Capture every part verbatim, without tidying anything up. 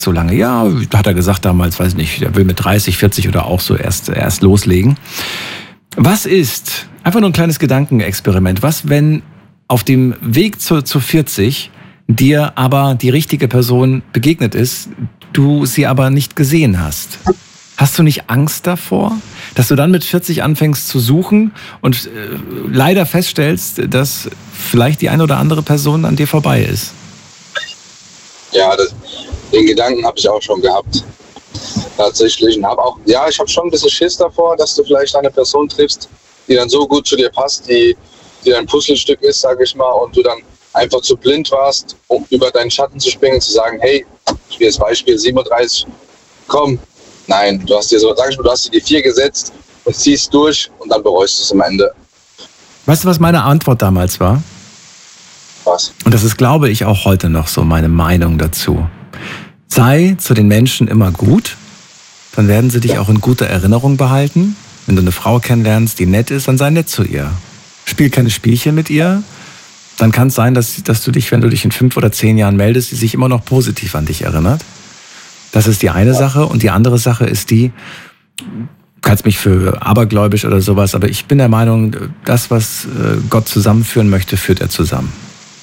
so lange? Ja, hat er gesagt damals, weiß nicht, er will mit dreißig, vierzig oder auch so erst, erst loslegen. Was ist, einfach nur ein kleines Gedankenexperiment, was, wenn auf dem Weg zu, zu vierzig dir aber die richtige Person begegnet ist, du sie aber nicht gesehen hast? Hast du nicht Angst davor, dass du dann mit vierzig anfängst zu suchen und äh, leider feststellst, dass vielleicht die eine oder andere Person an dir vorbei ist? Ja, das, den Gedanken habe ich auch schon gehabt. Tatsächlich. Und hab auch, ja, ich habe schon ein bisschen Schiss davor, dass du vielleicht eine Person triffst, die dann so gut zu dir passt, die, die dein Puzzlestück ist, sage ich mal, und du dann einfach zu blind warst, um über deinen Schatten zu springen, zu sagen, hey, ich will das Beispiel siebenunddreißig, komm. Nein, du hast dir so, sag ich mal, du hast dir die vier gesetzt und ziehst durch und dann bereust du es am Ende. Weißt du, was meine Antwort damals war? Was? Und das ist, glaube ich, auch heute noch so meine Meinung dazu. Sei zu den Menschen immer gut, dann werden sie dich auch in guter Erinnerung behalten. Wenn du eine Frau kennenlernst, die nett ist, dann sei nett zu ihr. Spiel keine Spielchen mit ihr. Dann kann es sein, dass, dass du dich, wenn du dich in fünf oder zehn Jahren meldest, sie sich immer noch positiv an dich erinnert. Das ist die eine Sache. Und die andere Sache ist die, du kannst mich für abergläubisch oder sowas, aber ich bin der Meinung, das, was Gott zusammenführen möchte, führt er zusammen.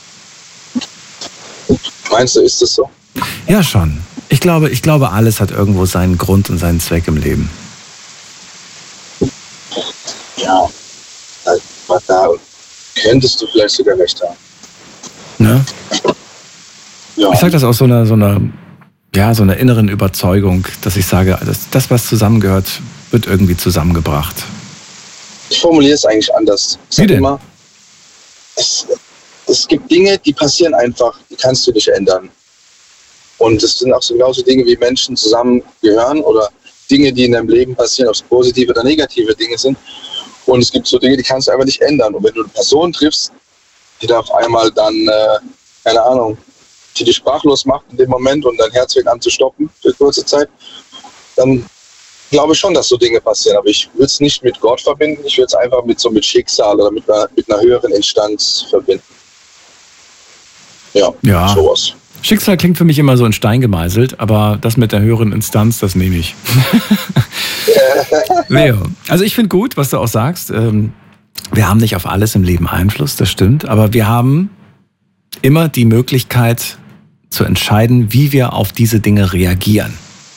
Meinst du, ist das so? Ja, schon. Ich glaube, ich glaube, alles hat irgendwo seinen Grund und seinen Zweck im Leben. Ja, da, da könntest du vielleicht sogar recht haben. Ne? Ja. Ich sage das aus so einer, so einer, ja, so einer inneren Überzeugung, dass ich sage, das, das, was zusammengehört, wird irgendwie zusammengebracht. Ich formuliere es eigentlich anders. Ich Wie denn? Immer, es, es gibt Dinge, die passieren einfach, die kannst du nicht ändern. Und es sind auch so genauso Dinge, wie Menschen zusammengehören oder Dinge, die in deinem Leben passieren, ob es positive oder negative Dinge sind. Und es gibt so Dinge, die kannst du einfach nicht ändern. Und wenn du eine Person triffst, die da auf einmal dann, äh, keine Ahnung, die dich sprachlos macht in dem Moment und dein Herz fängt an zu stoppen für kurze Zeit, dann glaube ich schon, dass so Dinge passieren. Aber ich würde es nicht mit Gott verbinden, ich würde es einfach mit so mit Schicksal oder mit einer, mit einer höheren Instanz verbinden. Ja, Ja. sowas. Schicksal klingt für mich immer so in Stein gemeißelt, aber das mit der höheren Instanz, das nehme ich. Leo, also ich finde gut, was du auch sagst. Wir haben nicht auf alles im Leben Einfluss, das stimmt, aber wir haben immer die Möglichkeit zu entscheiden, wie wir auf diese Dinge reagieren.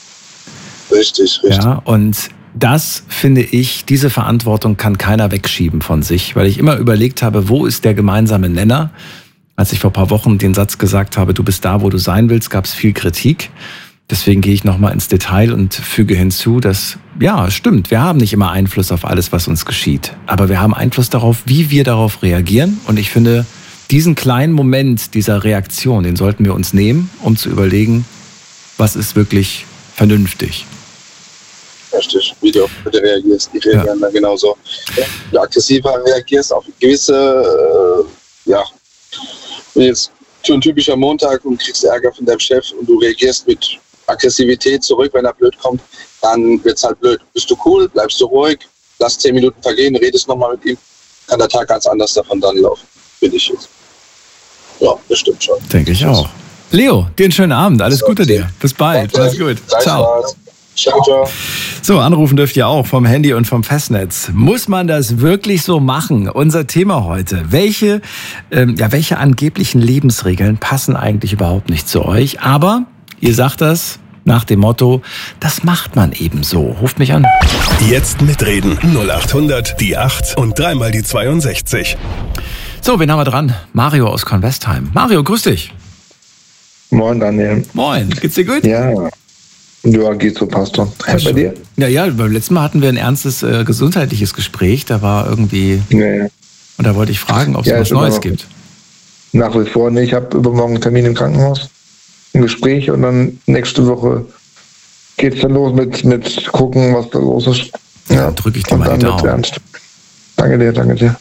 Richtig, richtig. Ja, und das finde ich, diese Verantwortung kann keiner wegschieben von sich, weil ich immer überlegt habe, wo ist der gemeinsame Nenner? Als ich vor ein paar Wochen den Satz gesagt habe, du bist da, wo du sein willst, gab es viel Kritik. Deswegen gehe ich nochmal ins Detail und füge hinzu, dass, ja, stimmt, wir haben nicht immer Einfluss auf alles, was uns geschieht. Aber wir haben Einfluss darauf, wie wir darauf reagieren. Und ich finde, diesen kleinen Moment dieser Reaktion, den sollten wir uns nehmen, um zu überlegen, was ist wirklich vernünftig. Richtig, wie du auf Leute reagierst. Die reagieren ja dann genauso. Wenn du aggressiver reagierst auf gewisse, äh, ja, jetzt für ein typischer Montag und kriegst Ärger von deinem Chef und du reagierst mit Aggressivität zurück, wenn er blöd kommt, dann wird's halt blöd. Bist du cool, bleibst du ruhig, lass zehn Minuten vergehen, redest nochmal mit ihm, kann der Tag ganz anders davon dann laufen, finde ich jetzt. Ja, das stimmt schon. Denke ich auch. Leo, dir einen schönen Abend, alles Gute dir. Bis bald, alles gut. Ciao. Ciao, ciao. So, anrufen dürft ihr auch vom Handy und vom Festnetz. Muss man das wirklich so machen? Unser Thema heute. Welche, ähm, ja, welche angeblichen Lebensregeln passen eigentlich überhaupt nicht zu euch? Aber ihr sagt das nach dem Motto, das macht man eben so. Ruft mich an. Jetzt mitreden. null acht hundert, die acht und dreimal die zweiundsechzig. So, wen haben wir dran? Mario aus Convestheim. Mario, grüß dich. Moin, Daniel. Moin, geht's dir gut? Ja. Ja, geht so, Pastor. Hey, bei dir? Ja, ja, beim letzten Mal hatten wir ein ernstes äh, gesundheitliches Gespräch. Da war irgendwie... Nee. Und da wollte ich fragen, ob es Ja, was ist immer Neues noch- gibt. Nach wie vor nicht. Ich habe übermorgen einen Termin im Krankenhaus, ein Gespräch und dann nächste Woche geht's dann los mit, mit gucken, was da los ist. Ja, dann drück ich dir und mal die dann wird's Daumen. ernst. Danke dir, danke dir.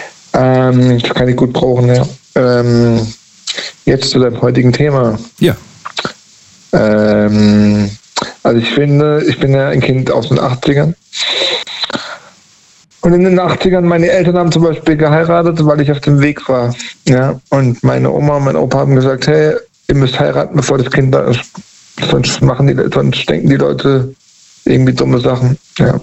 Ähm, ich kann ich gut brauchen, ja. Ähm, jetzt zu deinem heutigen Thema. Ja. Ähm, also ich finde, ich bin ja ein Kind aus den achtzigern. Und in den achtzigern, meine Eltern haben zum Beispiel geheiratet, weil ich auf dem Weg war. Ja? Und meine Oma und mein Opa haben gesagt, hey, ihr müsst heiraten, bevor das Kind da ist. Sonst machen die, sonst denken die Leute irgendwie dumme Sachen. Ja.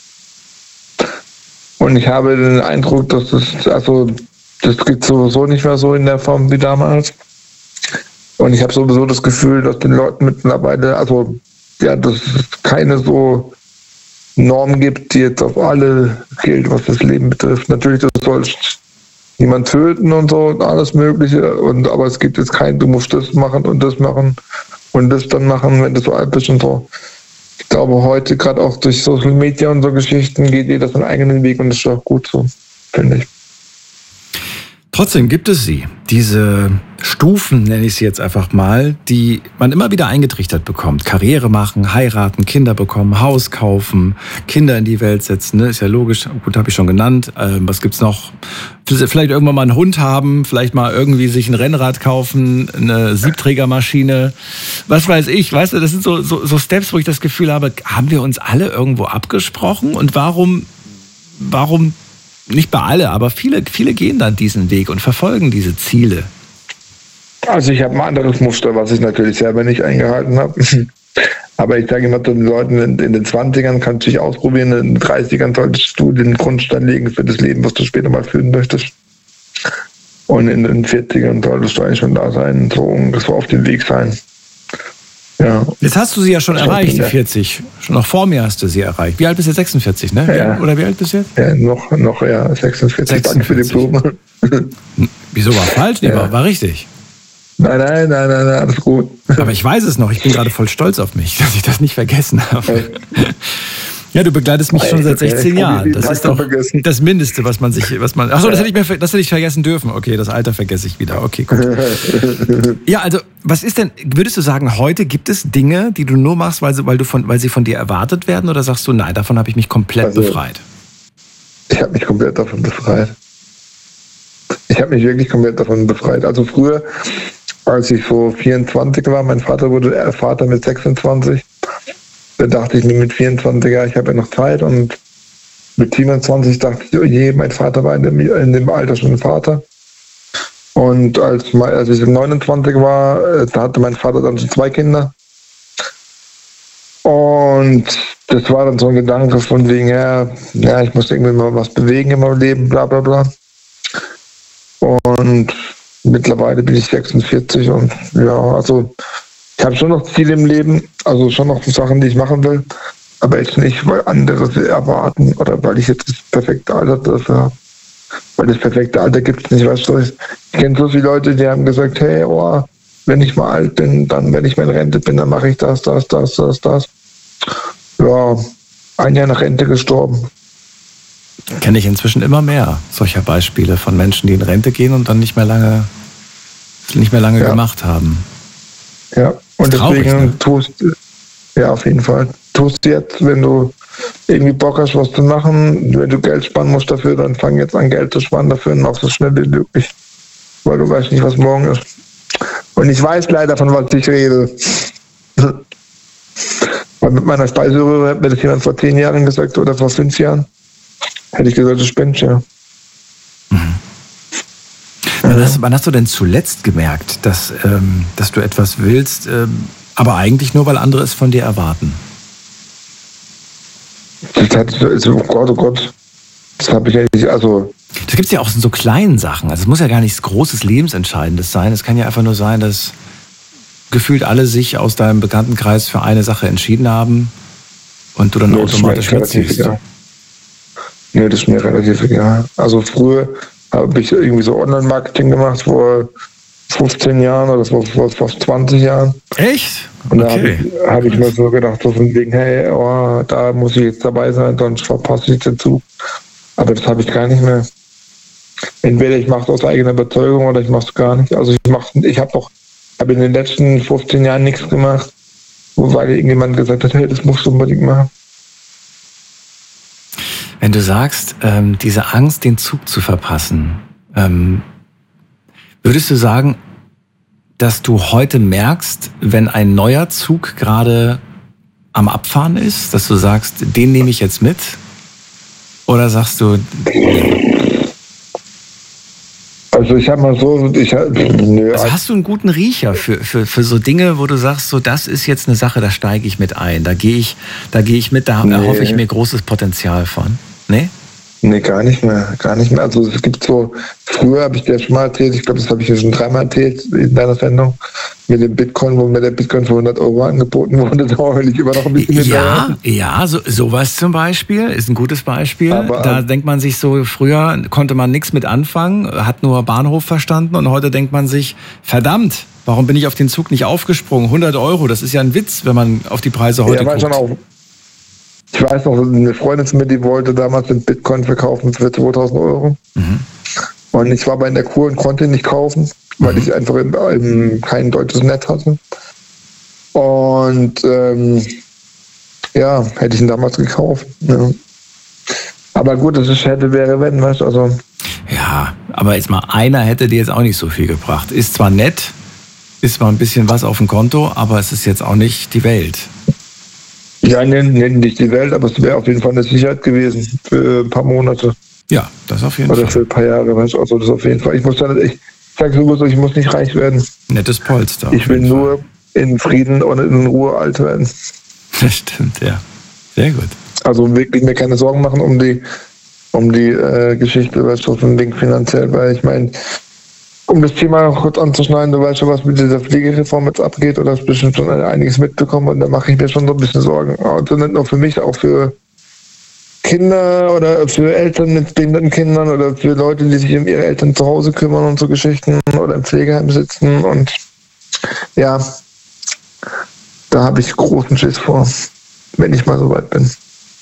Und ich habe den Eindruck, dass das, also das geht sowieso nicht mehr so in der Form wie damals. Und ich habe sowieso das Gefühl, dass den Leuten mittlerweile, also ja, dass es keine so Norm gibt, die jetzt auf alle gilt, was das Leben betrifft. Natürlich, du sollst niemand töten und so und alles Mögliche. Und aber es gibt jetzt kein, du musst das machen und das machen und das dann machen, wenn du so alt bist und so. Ich glaube, heute, gerade auch durch Social Media und so Geschichten, geht jeder seinen eigenen Weg und das ist auch gut so, finde ich. Trotzdem gibt es sie, diese Stufen, nenne ich sie jetzt einfach mal, die man immer wieder eingetrichtert bekommt. Karriere machen, heiraten, Kinder bekommen, Haus kaufen, Kinder in die Welt setzen, ne? Ist ja logisch, gut, habe ich schon genannt. Ähm, was gibt's noch? Vielleicht irgendwann mal einen Hund haben, vielleicht mal irgendwie sich ein Rennrad kaufen, eine Siebträgermaschine, was weiß ich, weißt du, das sind so, so, so Steps, wo ich das Gefühl habe, haben wir uns alle irgendwo abgesprochen und warum, warum nicht bei alle, aber viele, viele gehen dann diesen Weg und verfolgen diese Ziele. Also ich habe ein anderes Muster, was ich natürlich selber nicht eingehalten habe. Aber ich sage immer den Leuten, in, in den zwanzigern kannst du dich ausprobieren, in den dreißigern solltest du den Grundstein legen für das Leben, was du später mal führen möchtest. Und in den vierzigern solltest du eigentlich schon da sein, so ungefähr auf dem Weg sein. Ja. Jetzt hast du sie ja schon erreicht, die vierzig. Schon noch vor mir hast du sie erreicht. Wie alt bist du? sechsundvierzig, ne? Ja. Oder wie alt bist du jetzt? Ja, noch, noch ja, sechsundvierzig. Danke für die Blumen. Wieso war falsch? Nee, Ja. war, war richtig. Nein, nein, nein, nein, nein, alles gut. Aber ich weiß es noch. Ich bin gerade voll stolz auf mich, dass ich das nicht vergessen habe. Ja, du begleitest mich schon seit sechzehn Jahren. Das ist doch das Mindeste, was man sich, was man. Achso, das hätte ich mir, das hätte ich vergessen dürfen. Okay, das Alter vergesse ich wieder. Okay, gut. Ja, also, was ist denn? Würdest du sagen, heute gibt es Dinge, die du nur machst, weil sie, weil du von, weil sie von dir erwartet werden, oder sagst du, nein, davon habe ich mich komplett Also, befreit? Ich habe mich komplett davon befreit. Ich habe mich wirklich komplett davon befreit. Also früher, als ich so vierundzwanzig war, mein Vater wurde Vater mit sechsundzwanzig. Da dachte ich mir mit vierundzwanzig, ja, ich habe ja noch Zeit, und mit siebenundzwanzig dachte ich, oh je, mein Vater war in dem, in dem Alter schon Vater. Und als, als ich neunundzwanzig war, da hatte mein Vater dann schon zwei Kinder. Und das war dann so ein Gedanke von wegen, ja, ja, ich muss irgendwie mal was bewegen in meinem Leben, bla bla bla. Und mittlerweile bin ich sechsundvierzig und ja, also ich habe schon noch Ziele im Leben, also schon noch Sachen, die ich machen will, aber jetzt nicht, weil andere sie erwarten oder weil ich jetzt das perfekte Alter dafür habe. Weil das perfekte Alter gibt es nicht, weißt du. Ich kenne so viele Leute, die haben gesagt, hey, oh, wenn ich mal alt bin, dann, wenn ich mal in Rente bin, dann mache ich das, das, das, das, das. Ja, ein Jahr nach Rente gestorben. Kenne ich inzwischen immer mehr solcher Beispiele von Menschen, die in Rente gehen und dann nicht mehr lange, nicht mehr lange ja. gemacht haben. Ja, und traurig, deswegen ne? tust ja auf jeden Fall. Tust du jetzt, wenn du irgendwie Bock hast, was zu machen, wenn du Geld sparen musst dafür, dann fang jetzt an, Geld zu sparen dafür und mach so schnell wie möglich. Weil du weißt nicht, was morgen ist. Und ich weiß leider, von was ich rede. Weil mit meiner Speiseröhre hat mir das jemand vor zehn Jahren gesagt oder vor fünf Jahren. Hätte ich gesagt, das spinnst ja. Mhm. Wann hast, wann hast du denn zuletzt gemerkt, dass, ähm, dass du etwas willst, ähm, aber eigentlich nur, weil andere es von dir erwarten? Das hat, oh Gott, oh Gott. Das habe ich ja nicht, also... Das gibt es ja auch in so kleinen Sachen. Also es muss ja gar nichts Großes, Lebensentscheidendes sein. Es kann ja einfach nur sein, dass gefühlt alle sich aus deinem Bekanntenkreis für eine Sache entschieden haben und du dann nee, automatisch mitziehst. Nee, das ist mir relativ egal. Also früher habe ich irgendwie so Online-Marketing gemacht vor fünfzehn Jahren oder vor, vor, vor zwanzig Jahren. Echt? Und da Okay. habe ich, hab ich mir so gedacht, so von wegen, hey, oh, da muss ich jetzt dabei sein, sonst verpasse ich den Zug. Aber das habe ich gar nicht mehr. Entweder ich mache es aus eigener Überzeugung oder ich mache es gar nicht. Also ich mache, ich habe auch, habe in den letzten fünfzehn Jahren nichts gemacht, weil irgendjemand gesagt hat, hey, das musst du unbedingt machen. Wenn du sagst, ähm, diese Angst, den Zug zu verpassen, ähm, würdest du sagen, dass du heute merkst, wenn ein neuer Zug gerade am Abfahren ist, dass du sagst, den nehme ich jetzt mit? Oder sagst du... Also ich habe mal so, ich hab, nö, Also hast du einen guten Riecher für, für, für so Dinge, wo du sagst, so das ist jetzt eine Sache, da steige ich mit ein, da gehe ich, da gehe ich mit, da Nee. hoffe ich mir großes Potenzial von. Nee? Nee, gar nicht mehr, gar nicht mehr. Also es gibt so, früher habe ich dir schon mal erzählt, ich glaube, das habe ich dir schon dreimal erzählt in deiner Sendung, mit dem Bitcoin, wo mir der Bitcoin für hundert Euro angeboten wurde, da will ich immer noch ein bisschen Ja, ja, so, sowas zum Beispiel ist ein gutes Beispiel. Aber, da ähm, denkt man sich so, früher konnte man nichts mit anfangen, hat nur Bahnhof verstanden und heute denkt man sich, verdammt, warum bin ich auf den Zug nicht aufgesprungen? hundert Euro, das ist ja ein Witz, wenn man auf die Preise heute Ja, war guckt. schon auch. Ich weiß noch, eine Freundin von mir, die wollte damals den Bitcoin verkaufen für zweitausend Euro. Mhm. Und ich war bei in der Kur und konnte ihn nicht kaufen, weil ich einfach im, im, kein deutsches Netz hatte. Und ähm, ja, hätte ich ihn damals gekauft. Ja. Aber gut, das ist hätte, wäre, wenn, weißt du, also. Ja, aber jetzt mal einer hätte dir jetzt auch nicht so viel gebracht. Ist zwar nett, ist zwar ein bisschen was auf dem Konto, aber es ist jetzt auch nicht die Welt. Ja, nennen nenn nicht die Welt, aber es wäre auf jeden Fall eine Sicherheit gewesen für ein paar Monate. Ja, das auf jeden Oder Fall. für ein paar Jahre, weißt du, also das auf jeden Fall. Ich muss dann, ich sage sowieso, ich muss nicht reich werden. Nettes Polster. auf Ich will jeden Fall. nur in Frieden und in Ruhe alt werden. Das stimmt, ja. Sehr gut. Also wirklich mir keine Sorgen machen um die, um die äh, Geschichte, weißt du, von wegen finanziell, weil ich meine, um das Thema noch kurz anzuschneiden, du weißt schon, was mit dieser Pflegereform jetzt abgeht, oder hast bestimmt schon einiges mitbekommen, und da mache ich mir schon so ein bisschen Sorgen. Also nicht nur für mich, auch für Kinder oder für Eltern mit behinderten Kindern oder für Leute, die sich um ihre Eltern zu Hause kümmern und so Geschichten oder im Pflegeheim sitzen, und ja, da habe ich großen Schiss vor, wenn ich mal so weit bin.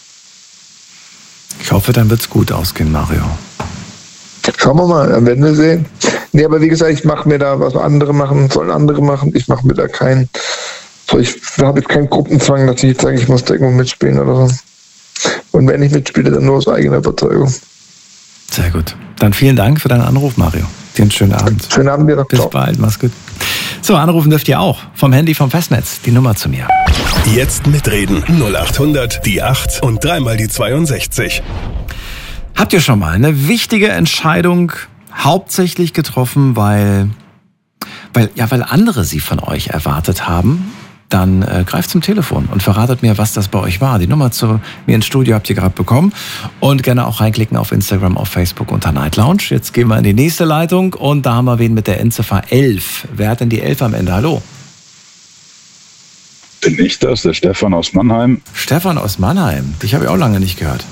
Ich hoffe, dann wird's gut ausgehen, Mario. Schauen wir mal, dann werden wir sehen. Nee, aber wie gesagt, ich mache mir da, was andere machen, sollen andere machen. Ich mache mir da keinen, so, ich habe jetzt keinen Gruppenzwang, dass ich jetzt sage, ich muss da irgendwo mitspielen oder so. Und wenn ich mitspiele, dann nur aus eigener Überzeugung. Sehr gut. Dann vielen Dank für deinen Anruf, Mario. Dir einen schönen Abend. Schönen Abend dir noch. Bis Ciao. bald, mach's gut. So, anrufen dürft ihr auch. Vom Handy, vom Festnetz. Die Nummer zu mir. Jetzt mitreden. null acht hundert, die acht und dreimal die zweiundsechzig. Habt ihr schon mal eine wichtige Entscheidung hauptsächlich getroffen, weil, weil, ja, weil andere sie von euch erwartet haben? Dann äh, greift zum Telefon und verratet mir, was das bei euch war. Die Nummer zu mir ins Studio habt ihr gerade bekommen. Und gerne auch reinklicken auf Instagram, auf Facebook unter Night Lounge. Jetzt gehen wir in die nächste Leitung und da haben wir wen mit der Endziffer elf. Wer hat denn die elf am Ende? Hallo? Bin ich das, der Stefan aus Mannheim. Stefan aus Mannheim. Dich habe ich auch lange nicht gehört.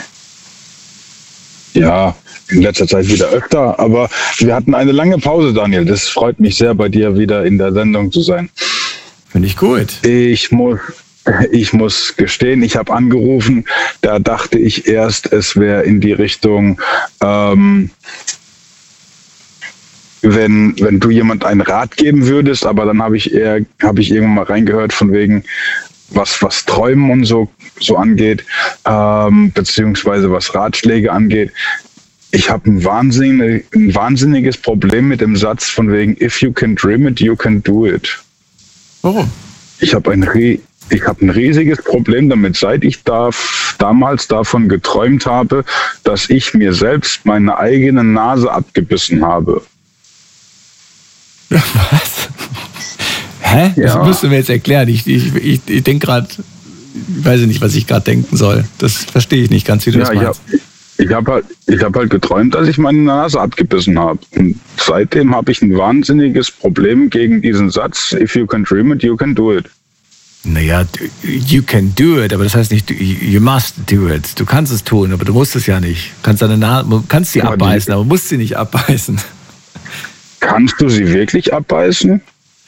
Ja, in letzter Zeit wieder öfter, aber wir hatten eine lange Pause, Daniel. Das freut mich sehr, bei dir wieder in der Sendung zu sein. Finde ich gut. Ich muss, ich muss gestehen, ich habe angerufen, da dachte ich erst, es wäre in die Richtung, ähm, wenn, wenn du jemand einen Rat geben würdest, aber dann habe ich eher, habe ich irgendwann mal reingehört von wegen, was, was Träumen und so, so angeht, ähm, beziehungsweise was Ratschläge angeht. Ich habe ein, wahnsinnig, ein wahnsinniges Problem mit dem Satz von wegen, if you can dream it, you can do it. Warum? Ich habe ein, ich hab ein riesiges Problem damit, seit ich da, damals davon geträumt habe, dass ich mir selbst meine eigene Nase abgebissen habe. Was? Hä? Das Ja. musst du mir jetzt erklären. Ich, ich, ich, ich denke gerade, ich weiß nicht, was ich gerade denken soll. Das verstehe ich nicht ganz, wie du Ja, das ich habe meinst. ich hab halt, ich hab halt geträumt, dass ich meine Nase abgebissen habe. Und seitdem habe ich ein wahnsinniges Problem gegen diesen Satz, if you can dream it, you can do it. Naja, you can do it, aber das heißt nicht, you must do it. Du kannst es tun, aber du musst es ja nicht. Du kannst deine Nase, du kannst sie Aber die- abbeißen, aber musst sie nicht abbeißen. Kannst du sie wirklich abbeißen?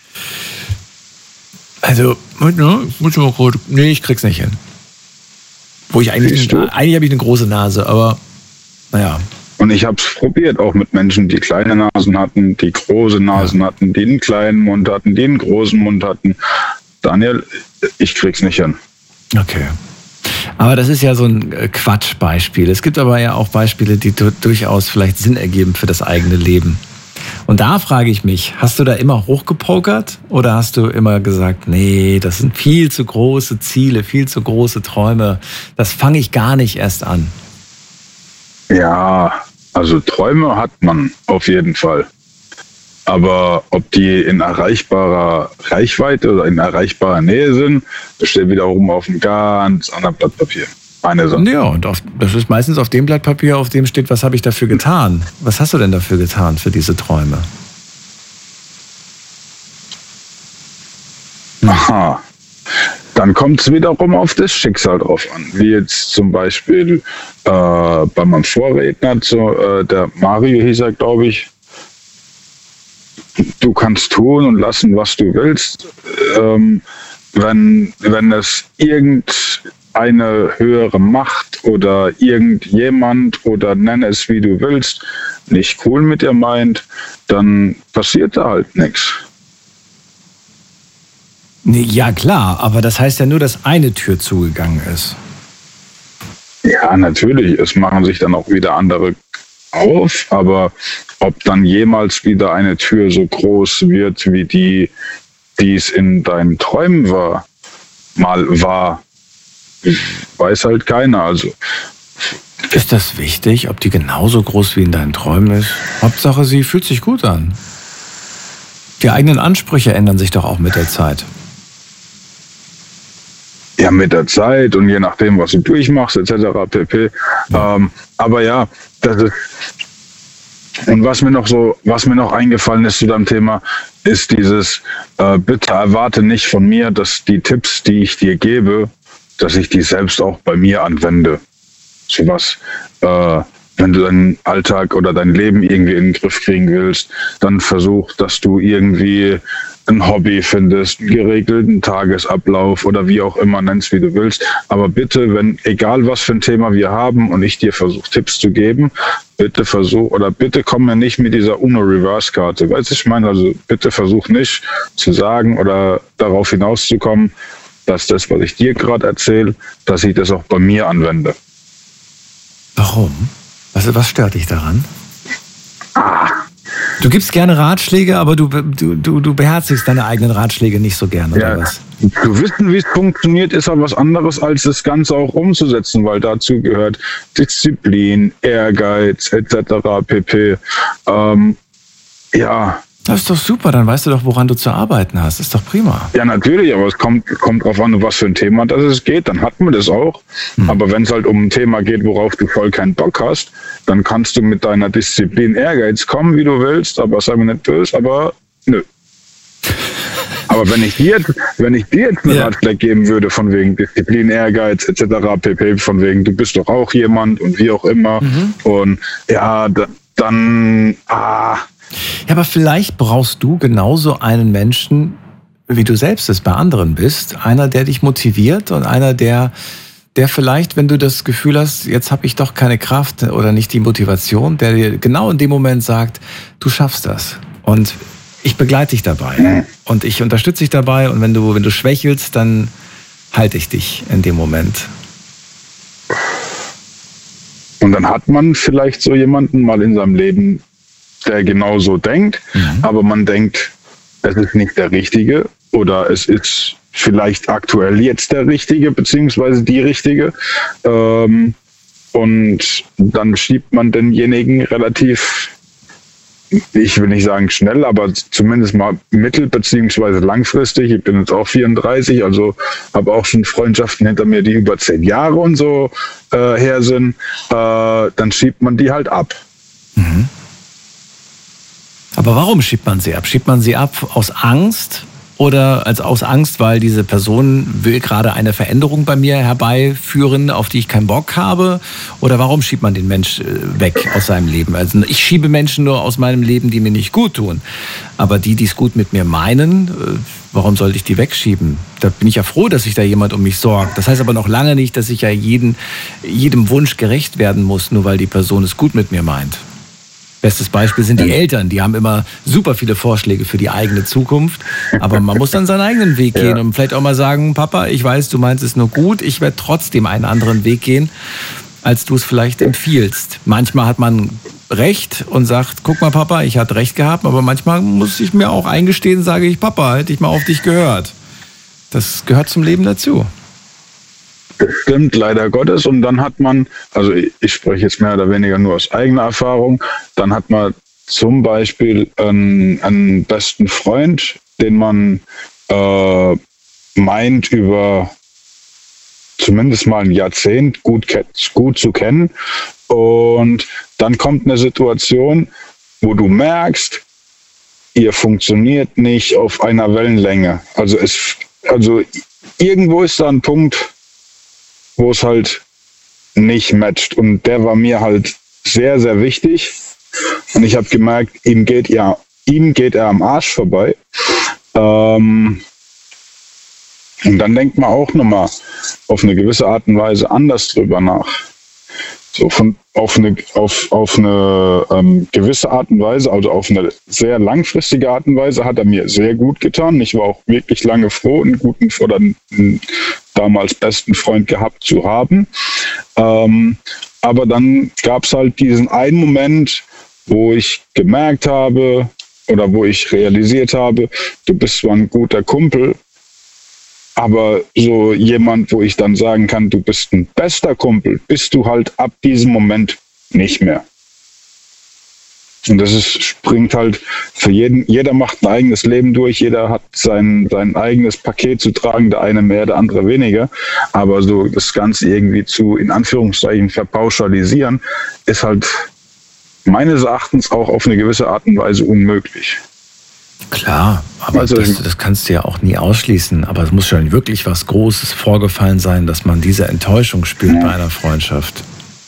Also, ne, muss ich mal kurz, nee, ich krieg's nicht hin. Wo ich eigentlich, Siehst du? eigentlich habe ich eine große Nase, aber naja. Und ich habe es probiert, auch mit Menschen, die kleine Nasen hatten, die große Nasen Ja. hatten, die einen kleinen Mund hatten, die einen großen Mund hatten. Daniel, ich krieg's nicht hin. Okay. Aber das ist ja so ein äh, Quatschbeispiel. Es gibt aber ja auch Beispiele, die du, durchaus vielleicht Sinn ergeben für das eigene Leben. Und da frage ich mich, hast du da immer hochgepokert oder hast du immer gesagt, nee, das sind viel zu große Ziele, viel zu große Träume, das fange ich gar nicht erst an? Ja, Also Träume hat man auf jeden Fall. Aber ob die in erreichbarer Reichweite oder in erreichbarer Nähe sind, das steht wiederum auf einem ganz anderen Blatt Papier. Eine Sache. Ja, und auf, das ist meistens auf dem Blatt Papier, auf dem steht, was habe ich dafür getan? Was hast du denn dafür getan, für diese Träume? Aha. Dann kommt es wiederum auf das Schicksal drauf an. Wie jetzt zum Beispiel äh, bei meinem Vorredner, so, äh, der Mario hieß er, glaube ich, du kannst tun und lassen, was du willst. Ähm, wenn, wenn es irgendeine höhere Macht oder irgendjemand oder nenn es wie du willst, nicht cool mit dir meint, dann passiert da halt nichts. Nee, ja klar, aber das heißt ja nur, dass eine Tür zugegangen ist. Ja, natürlich. Es machen sich dann auch wieder andere auf, aber ob dann jemals wieder eine Tür so groß wird, wie die, die es in deinen Träumen war, mal war, weiß halt keiner. Also ist das wichtig, ob die genauso groß wie in deinen Träumen ist? Hauptsache, sie fühlt sich gut an. Die eigenen Ansprüche ändern sich doch auch mit der Zeit. Ja, mit der Zeit und je nachdem, was du durchmachst, et cetera pp. Ja. Ähm, aber ja, das ist. Und was mir noch so, was mir noch eingefallen ist zu deinem Thema, ist dieses, äh, bitte erwarte nicht von mir, dass die Tipps, die ich dir gebe, dass ich die selbst auch bei mir anwende. So was, äh, wenn du deinen Alltag oder dein Leben irgendwie in den Griff kriegen willst, dann versuch, dass du irgendwie ein Hobby findest, einen geregelten Tagesablauf oder wie auch immer, nennst wie du willst. Aber bitte, wenn, egal was für ein Thema wir haben und ich dir versuche, Tipps zu geben, bitte versuch, oder bitte komm mir nicht mit dieser Uno-Reverse-Karte. Weißt du, ich meine, also bitte versuch nicht zu sagen oder darauf hinauszukommen, dass das, was ich dir gerade erzähle, dass ich das auch bei mir anwende. Warum? Also was stört dich daran? Ah. Du gibst gerne Ratschläge, aber du, du, du, du beherzigst deine eigenen Ratschläge nicht so gerne, oder ja, was? Du wissen, wie es funktioniert, ist aber was anderes, als das Ganze auch umzusetzen, weil dazu gehört Disziplin, Ehrgeiz, et cetera pp. Ähm, ja. Das ist doch super, dann weißt du doch, woran du zu arbeiten hast. Das ist doch prima. Ja, natürlich, aber es kommt, kommt drauf an, um was für ein Thema das es geht, dann hat man das auch. Hm. Aber wenn es halt um ein Thema geht, worauf du voll keinen Bock hast, dann kannst du mit deiner Disziplin Ehrgeiz kommen, wie du willst, aber sei mir nicht böse, aber nö. Aber wenn ich dir jetzt, wenn ich dir jetzt einen ja. Ratschlag geben würde, von wegen Disziplin, Ehrgeiz, et cetera pp., von wegen, du bist doch auch jemand und wie auch immer, mhm. und ja, dann, ah, ja, aber vielleicht brauchst du genauso einen Menschen, wie du selbst es bei anderen bist. Einer, der dich motiviert und einer, der, der vielleicht, wenn du das Gefühl hast, jetzt habe ich doch keine Kraft oder nicht die Motivation, der dir genau in dem Moment sagt, du schaffst das. Und ich begleite dich dabei. Und ich unterstütze dich dabei. Und wenn du, wenn du schwächelst, dann halte ich dich in dem Moment. Und dann hat man vielleicht so jemanden mal in seinem Leben, der genauso denkt, mhm. aber man denkt, es ist nicht der Richtige oder es ist vielleicht aktuell jetzt der Richtige, beziehungsweise die Richtige. Ähm, und dann schiebt man denjenigen relativ, ich will nicht sagen schnell, aber zumindest mal mittel- beziehungsweise langfristig. Ich bin jetzt auch vierunddreißig, also habe auch schon Freundschaften hinter mir, die über zehn Jahre und so äh, her sind. Äh, dann schiebt man die halt ab. Mhm. Aber warum schiebt man sie ab? Schiebt man sie ab aus Angst oder als aus Angst, weil diese Person will gerade eine Veränderung bei mir herbeiführen, auf die ich keinen Bock habe? Oder warum schiebt man den Mensch weg aus seinem Leben? Also ich schiebe Menschen nur aus meinem Leben, die mir nicht gut tun. Aber die, die es gut mit mir meinen, warum sollte ich die wegschieben? Da bin ich ja froh, dass sich da jemand um mich sorgt. Das heißt aber noch lange nicht, dass ich ja jeden, jedem Wunsch gerecht werden muss, nur weil die Person es gut mit mir meint. Bestes Beispiel sind die Eltern, die haben immer super viele Vorschläge für die eigene Zukunft, aber man muss dann seinen eigenen Weg gehen ja. und vielleicht auch mal sagen, Papa, ich weiß, du meinst es nur gut, ich werde trotzdem einen anderen Weg gehen, als du es vielleicht empfiehlst. Manchmal hat man recht und sagt, guck mal Papa, ich hatte recht gehabt, aber manchmal muss ich mir auch eingestehen, sage ich, Papa, hätte ich mal auf dich gehört. Das gehört zum Leben dazu. Das stimmt, leider Gottes. Und dann hat man, also ich, ich spreche jetzt mehr oder weniger nur aus eigener Erfahrung, dann hat man zum Beispiel einen, einen besten Freund, den man äh, meint, über zumindest mal ein Jahrzehnt gut, gut zu kennen. Und dann kommt eine Situation, wo du merkst, ihr funktioniert nicht auf einer Wellenlänge. Also es, also irgendwo ist da ein Punkt, wo es halt nicht matcht. Und der war mir halt sehr, sehr wichtig. Und ich habe gemerkt, ihm geht, ja, ihm geht er am Arsch vorbei. Ähm, und dann denkt man auch nochmal auf eine gewisse Art und Weise anders drüber nach. So von, auf eine, auf, auf eine ähm, gewisse Art und Weise, also auf eine sehr langfristige Art und Weise, hat er mir sehr gut getan. Ich war auch wirklich lange froh, einen guten oder einen damals besten Freund gehabt zu haben. Ähm, aber dann gab es halt diesen einen Moment, wo ich gemerkt habe oder wo ich realisiert habe, du bist zwar ein guter Kumpel, aber so jemand, wo ich dann sagen kann, du bist ein bester Kumpel, bist du halt ab diesem Moment nicht mehr. Und das ist, springt halt für jeden, jeder macht ein eigenes Leben durch, jeder hat sein, sein eigenes Paket zu tragen, der eine mehr, der andere weniger. Aber so das Ganze irgendwie zu, in Anführungszeichen, verpauschalisieren, ist halt meines Erachtens auch auf eine gewisse Art und Weise unmöglich. Klar, aber also, das, das kannst du ja auch nie ausschließen. Aber es muss schon wirklich was Großes vorgefallen sein, dass man diese Enttäuschung spürt ja. bei einer Freundschaft.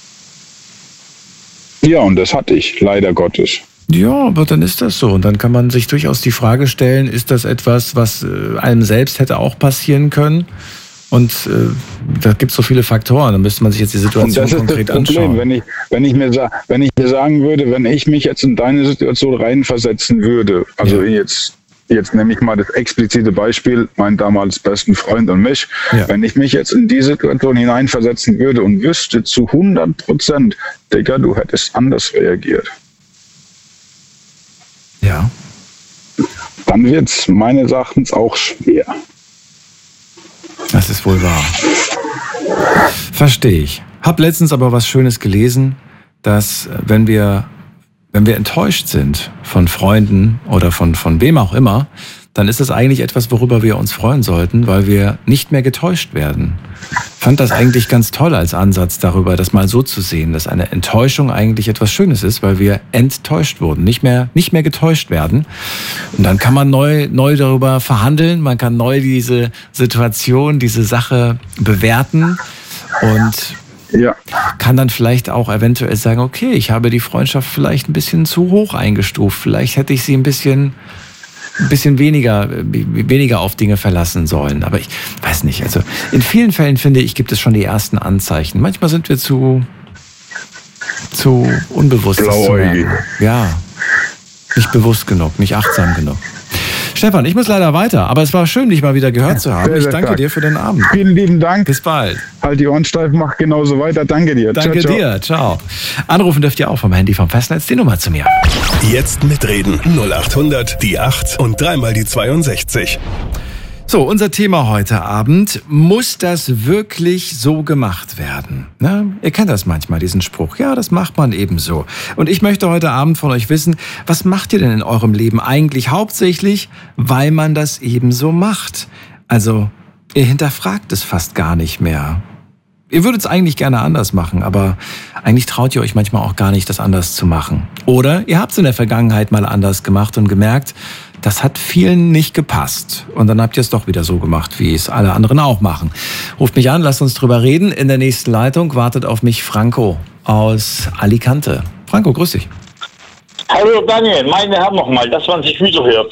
Ja, und das hatte ich, leider Gottes. Ja, aber dann ist das so. Und dann kann man sich durchaus die Frage stellen, ist das etwas, was einem selbst hätte auch passieren können? Und äh, da gibt es so viele Faktoren, da müsste man sich jetzt die Situation konkret anschauen. Das ist das Problem, wenn ich, wenn, ich mir, wenn ich mir sagen würde, wenn ich mich jetzt in deine Situation reinversetzen würde, also ja. jetzt, jetzt nehme ich mal das explizite Beispiel, mein damals besten Freund und mich, ja. wenn ich mich jetzt in die Situation hineinversetzen würde und wüsste zu hundert Prozent, Digga, du hättest anders reagiert. Ja. Dann wird es meines Erachtens auch schwer. Das ist wohl wahr. Verstehe ich. Hab letztens aber was Schönes gelesen, dass wenn wir, wenn wir enttäuscht sind von Freunden oder von, von wem auch immer, dann ist das eigentlich etwas, worüber wir uns freuen sollten, weil wir nicht mehr getäuscht werden. Fand das eigentlich ganz toll als Ansatz darüber, das mal so zu sehen, dass eine Enttäuschung eigentlich etwas Schönes ist, weil wir enttäuscht wurden, nicht mehr, nicht mehr getäuscht werden. Und dann kann man neu, neu darüber verhandeln, man kann neu diese Situation, diese Sache bewerten und ja. kann dann vielleicht auch eventuell sagen, okay, ich habe die Freundschaft vielleicht ein bisschen zu hoch eingestuft, vielleicht hätte ich sie ein bisschen... ein bisschen weniger, weniger auf Dinge verlassen sollen. Aber ich weiß nicht, also in vielen Fällen, finde ich, gibt es schon die ersten Anzeichen. Manchmal sind wir zu, zu unbewusst. Blauäugig. Ja, nicht bewusst genug, nicht achtsam genug. Stefan, ich muss leider weiter, aber es war schön, dich mal wieder gehört zu haben. Sehr, sehr ich danke stark. dir für den Abend. Vielen lieben Dank. Bis bald. Halt die Ohren steif, mach genauso weiter. Danke dir. Danke ciao, dir. Ciao. Anrufen dürft ihr auch vom Handy vom Festnetz die Nummer zu mir. Jetzt mitreden. null acht hundert, die acht und dreimal die zweiundsechzig. So, unser Thema heute Abend, muss das wirklich so gemacht werden? Na, ihr kennt das manchmal, diesen Spruch. Ja, das macht man eben so. Und ich möchte heute Abend von euch wissen, was macht ihr denn in eurem Leben eigentlich hauptsächlich, weil man das eben so macht? Also, ihr hinterfragt es fast gar nicht mehr. Ihr würdet es eigentlich gerne anders machen, aber eigentlich traut ihr euch manchmal auch gar nicht, das anders zu machen. Oder ihr habt es in der Vergangenheit mal anders gemacht und gemerkt, das hat vielen nicht gepasst. Und dann habt ihr es doch wieder so gemacht, wie es alle anderen auch machen. Ruft mich an, lasst uns drüber reden. In der nächsten Leitung wartet auf mich Franco aus Alicante. Franco, grüß dich. Hallo Daniel, meine Herren nochmal, dass man sich wieder hört.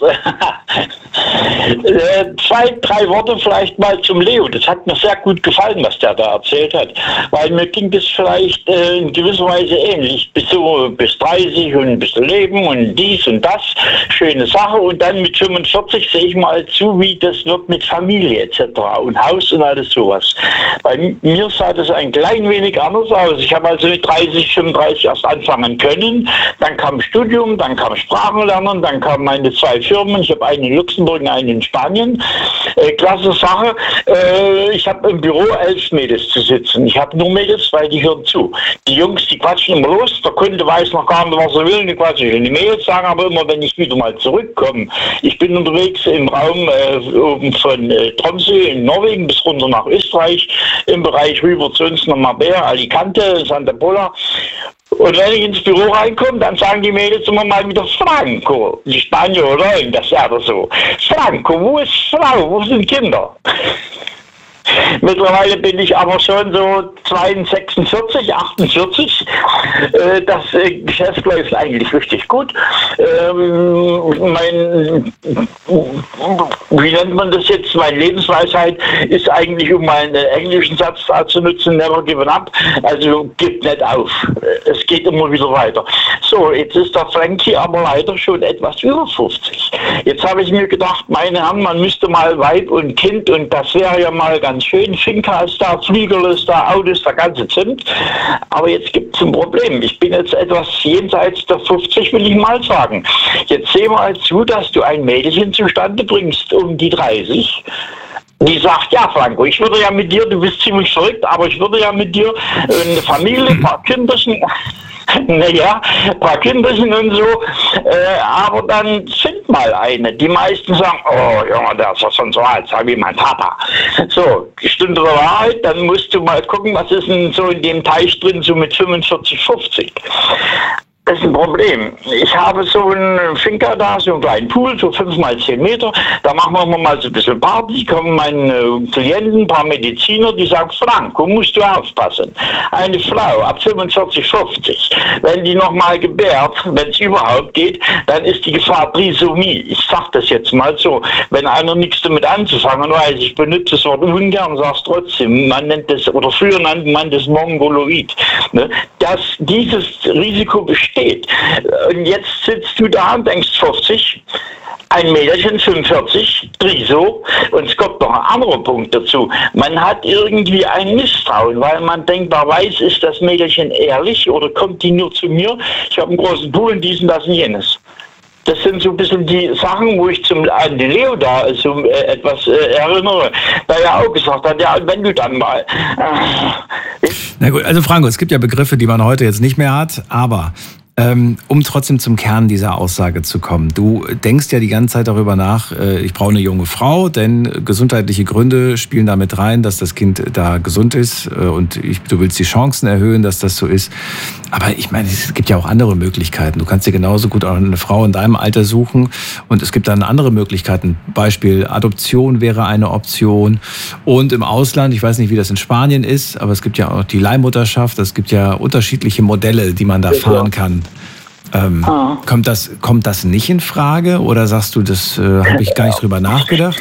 äh, zwei, drei Worte vielleicht mal zum Leo. Das hat mir sehr gut gefallen, was der da erzählt hat. Weil mir ging das vielleicht äh, in gewisser Weise ähnlich. Bis so bis dreißig und ein bisschen leben und dies und das. Schöne Sache. Und dann mit fünfundvierzig sehe ich mal zu, wie das wird mit Familie et cetera. Und Haus und alles sowas. Bei mir sah das ein klein wenig anders aus. Ich habe also mit dreißig, fünfunddreißig erst anfangen können. Dann kam Studium. Studium, dann kam Sprachenlernen, dann kamen meine zwei Firmen. Ich habe eine in Luxemburg und eine in Spanien. Äh, klasse Sache. Äh, ich habe im Büro elf Mädels zu sitzen. Ich habe nur Mädels, weil die hören zu. Die Jungs, die quatschen immer los. Der Kunde weiß noch gar nicht, was er will. Die quatschen. Und die Mädels sagen aber immer, wenn ich wieder mal zurückkomme. Ich bin unterwegs im Raum äh, oben von äh, Tromsø in Norwegen bis runter nach Österreich, im Bereich rüber zu uns nach Marbella, Alicante, Santa Pola. Und wenn ich ins Büro reinkomme, dann sagen die Mädels immer mal wieder Franco. Die Spanier oder irgendwas, ja, oder so. Franco, wo ist Frau, wo sind Kinder? Mittlerweile bin ich aber schon so sechsundvierzig, achtundvierzig. Äh, das äh, Geschäft läuft eigentlich richtig gut. Ähm, mein, wie nennt man das jetzt? Meine Lebensweisheit ist eigentlich, um meinen englischen Satz zu nutzen, never given up. Also gib nicht auf. Es geht immer wieder weiter. So, jetzt ist der Frankie aber leider schon etwas über fünfzig. Jetzt habe ich mir gedacht, meine Herren, man müsste mal Weib und Kind, und das wäre ja mal ganz schön. Finca ist da, Flügel ist da, Autos, der ganze Zimt. Aber jetzt gibt es ein Problem. Ich bin jetzt etwas jenseits der fünfzig, will ich mal sagen. Jetzt sehen wir halt zu, dass du ein Mädchen zustande bringst um die dreißig. Die sagt, ja Franco, ich würde ja mit dir, du bist ziemlich verrückt, aber ich würde ja mit dir eine Familie, ein paar Kinderchen... Naja, ein paar Kinderchen und so, äh, aber dann find mal eine. Die meisten sagen, oh Junge, der ist ja schon so alt, sag wie mein Papa. So, Stunde der Wahrheit, dann musst du mal gucken, was ist denn so in dem Teich drin, so mit fünfundvierzig, fünfzig. Das ist ein Problem. Ich habe so einen Finca da, so einen kleinen Pool, so fünf mal zehn Meter. Da machen wir mal so ein bisschen Party, kommen meine Klienten, ein paar Mediziner, die sagen, Franco, musst du aufpassen. Eine Frau ab fünfundvierzig, fünfzig, wenn die nochmal gebärt, wenn es überhaupt geht, dann ist die Gefahr Trisomie. Ich sag das jetzt mal so. Wenn einer nichts damit anzufangen weiß, ich benutze das Wort ungern, sag's trotzdem. Man nennt das, oder früher nannte man das Mongoloid. Ne? Dass dieses Risiko besteht. Und jetzt sitzt du da und denkst fünfzig, ein Mädchen fünfundvierzig, Triso, und es kommt noch ein anderer Punkt dazu. Man hat irgendwie ein Misstrauen, weil man denkt, wer weiß, ist das Mädchen ehrlich oder kommt die nur zu mir? Ich habe einen großen Pool und diesen, das und jenes. Das sind so ein bisschen die Sachen, wo ich zum an den Leo da so äh, etwas äh, erinnere, da er auch gesagt hat, ja, wenn du dann mal... Äh, Na gut, also Franco, es gibt ja Begriffe, die man heute jetzt nicht mehr hat, aber... Ähm, um trotzdem zum Kern dieser Aussage zu kommen. Du denkst ja die ganze Zeit darüber nach, äh, ich brauche eine junge Frau, denn gesundheitliche Gründe spielen damit rein, dass das Kind da gesund ist äh, und ich, du willst die Chancen erhöhen, dass das so ist. Aber ich meine, es gibt ja auch andere Möglichkeiten. Du kannst dir genauso gut auch eine Frau in deinem Alter suchen und es gibt dann andere Möglichkeiten. Beispiel Adoption wäre eine Option und im Ausland, ich weiß nicht, wie das in Spanien ist, aber es gibt ja auch die Leihmutterschaft, es gibt ja unterschiedliche Modelle, die man da fahren kann. Ähm, ah. kommt das, kommt das nicht in Frage oder sagst du, das äh, habe ich gar nicht drüber nachgedacht?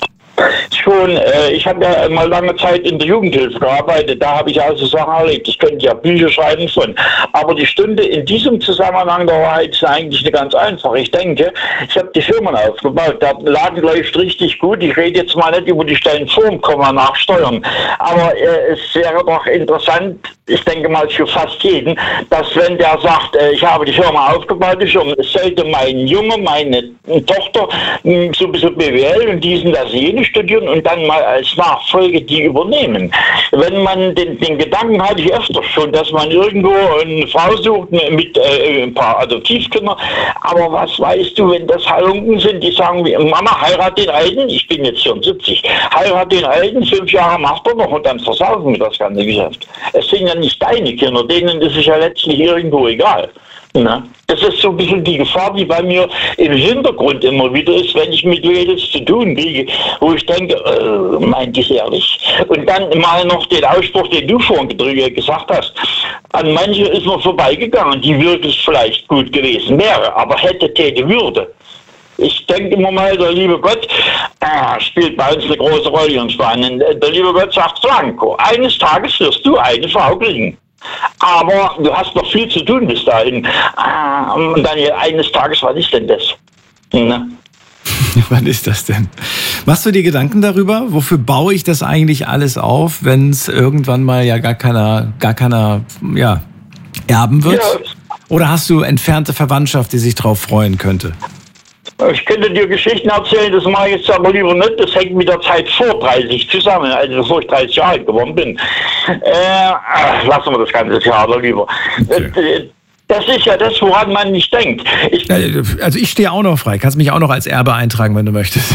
Schon, äh, ich habe ja mal lange Zeit in der Jugendhilfe gearbeitet, da habe ich also Sachen erlebt, ich könnte ja Bücher schreiben von, aber die Stunde in diesem Zusammenhang der Wahrheit ist eigentlich eine ganz einfache. Ich denke, ich habe die Firmen aufgebaut, der Laden läuft richtig gut, ich rede jetzt mal nicht über die Stellen vor dem Komma nach Steuern, aber äh, es wäre doch interessant, ich denke mal für fast jeden, dass wenn der sagt, äh, ich habe die Firma aufgebaut, die Firma, es sollte mein Junge, meine Tochter mh, so ein bisschen B W L und diesen, das jene studieren und dann mal als Nachfolge die übernehmen. Wenn man den, den Gedanken hatte ich öfter schon, dass man irgendwo eine Frau sucht mit äh, ein paar Adoptivkindern, aber was weißt du, wenn das Halunken sind, die sagen, Mama, heirat den Alten, ich bin jetzt vierundsiebzig, heirat den Alten, fünf Jahre macht er noch und dann versaufen wir das ganze Geschäft. Es sind ja nicht deine Kinder, denen ist es ja letztlich irgendwo egal. Na, das ist so ein bisschen die Gefahr, die bei mir im Hintergrund immer wieder ist, wenn ich mit Mädels zu tun kriege, wo ich denke, äh, meint ich ehrlich? Und dann mal noch den Ausspruch, den du vorhin gesagt hast, an manche ist man vorbeigegangen, die wirklich vielleicht gut gewesen wäre, aber hätte, täte, würde. Ich denke immer mal, der liebe Gott äh, spielt bei uns eine große Rolle in Spanien. Der liebe Gott sagt, Franco, eines Tages wirst du eine Frau kriegen. Aber du hast noch viel zu tun bis dahin. Ah, und dann eines Tages, was ist denn das? Ne? Wann ist das denn? Machst du dir Gedanken darüber? Wofür baue ich das eigentlich alles auf, wenn es irgendwann mal ja gar keiner, gar keiner, ja, erben wird? Ja. Oder hast du entfernte Verwandtschaft, die sich drauf freuen könnte? Ich könnte dir Geschichten erzählen, das mache ich jetzt aber lieber nicht. Das hängt mit der Zeit vor dreißig zusammen, also bevor ich dreißig Jahre alt geworden bin. Äh, lassen wir das ganze Theater lieber. Okay. Das ist ja das, woran man nicht denkt. Ich also ich stehe auch noch frei. Kannst mich auch noch als Erbe eintragen, wenn du möchtest.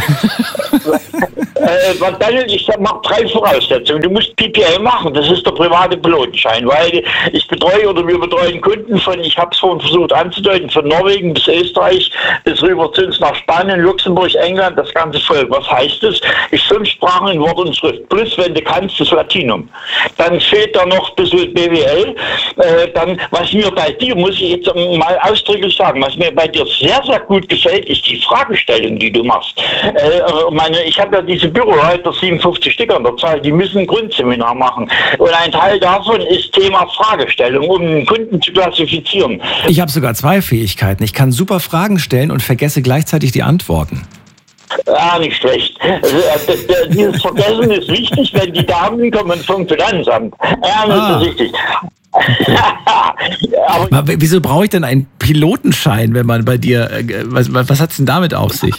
äh, Daniel, ich mache drei Voraussetzungen. Du musst P P L machen, das ist der private Pilotenschein, weil ich betreue oder wir betreuen Kunden von, ich habe es vorhin versucht anzudeuten, von Norwegen bis Österreich, bis rüber zu uns nach Spanien, Luxemburg, England, das ganze Volk. Was heißt das? Ich fünf Sprachen in Wort und Schrift, plus wenn du kannst, das Latinum. Dann fehlt da noch ein bisschen B W L. Äh, dann, was mir bei dir, muss ich jetzt mal ausdrücklich sagen, was mir bei dir sehr, sehr gut gefällt, ist die Fragestellung, die du machst. Äh, meine, ich habe ja diese Büroleiter, siebenundfünfzig Stück an der Zahl, die müssen ein Grundseminar machen. Und ein Teil davon ist Thema Fragestellung, um den Kunden zu klassifizieren. Ich habe sogar zwei Fähigkeiten. Ich kann super Fragen stellen und vergesse gleichzeitig die Antworten. Ah, nicht schlecht. Also, äh, dieses Vergessen ist wichtig, wenn die Damen kommen vom Finanzamt. Ja, das ah. ist richtig. Aber wieso brauche ich denn einen Pilotenschein, wenn man bei dir, was, was hat es denn damit auf sich?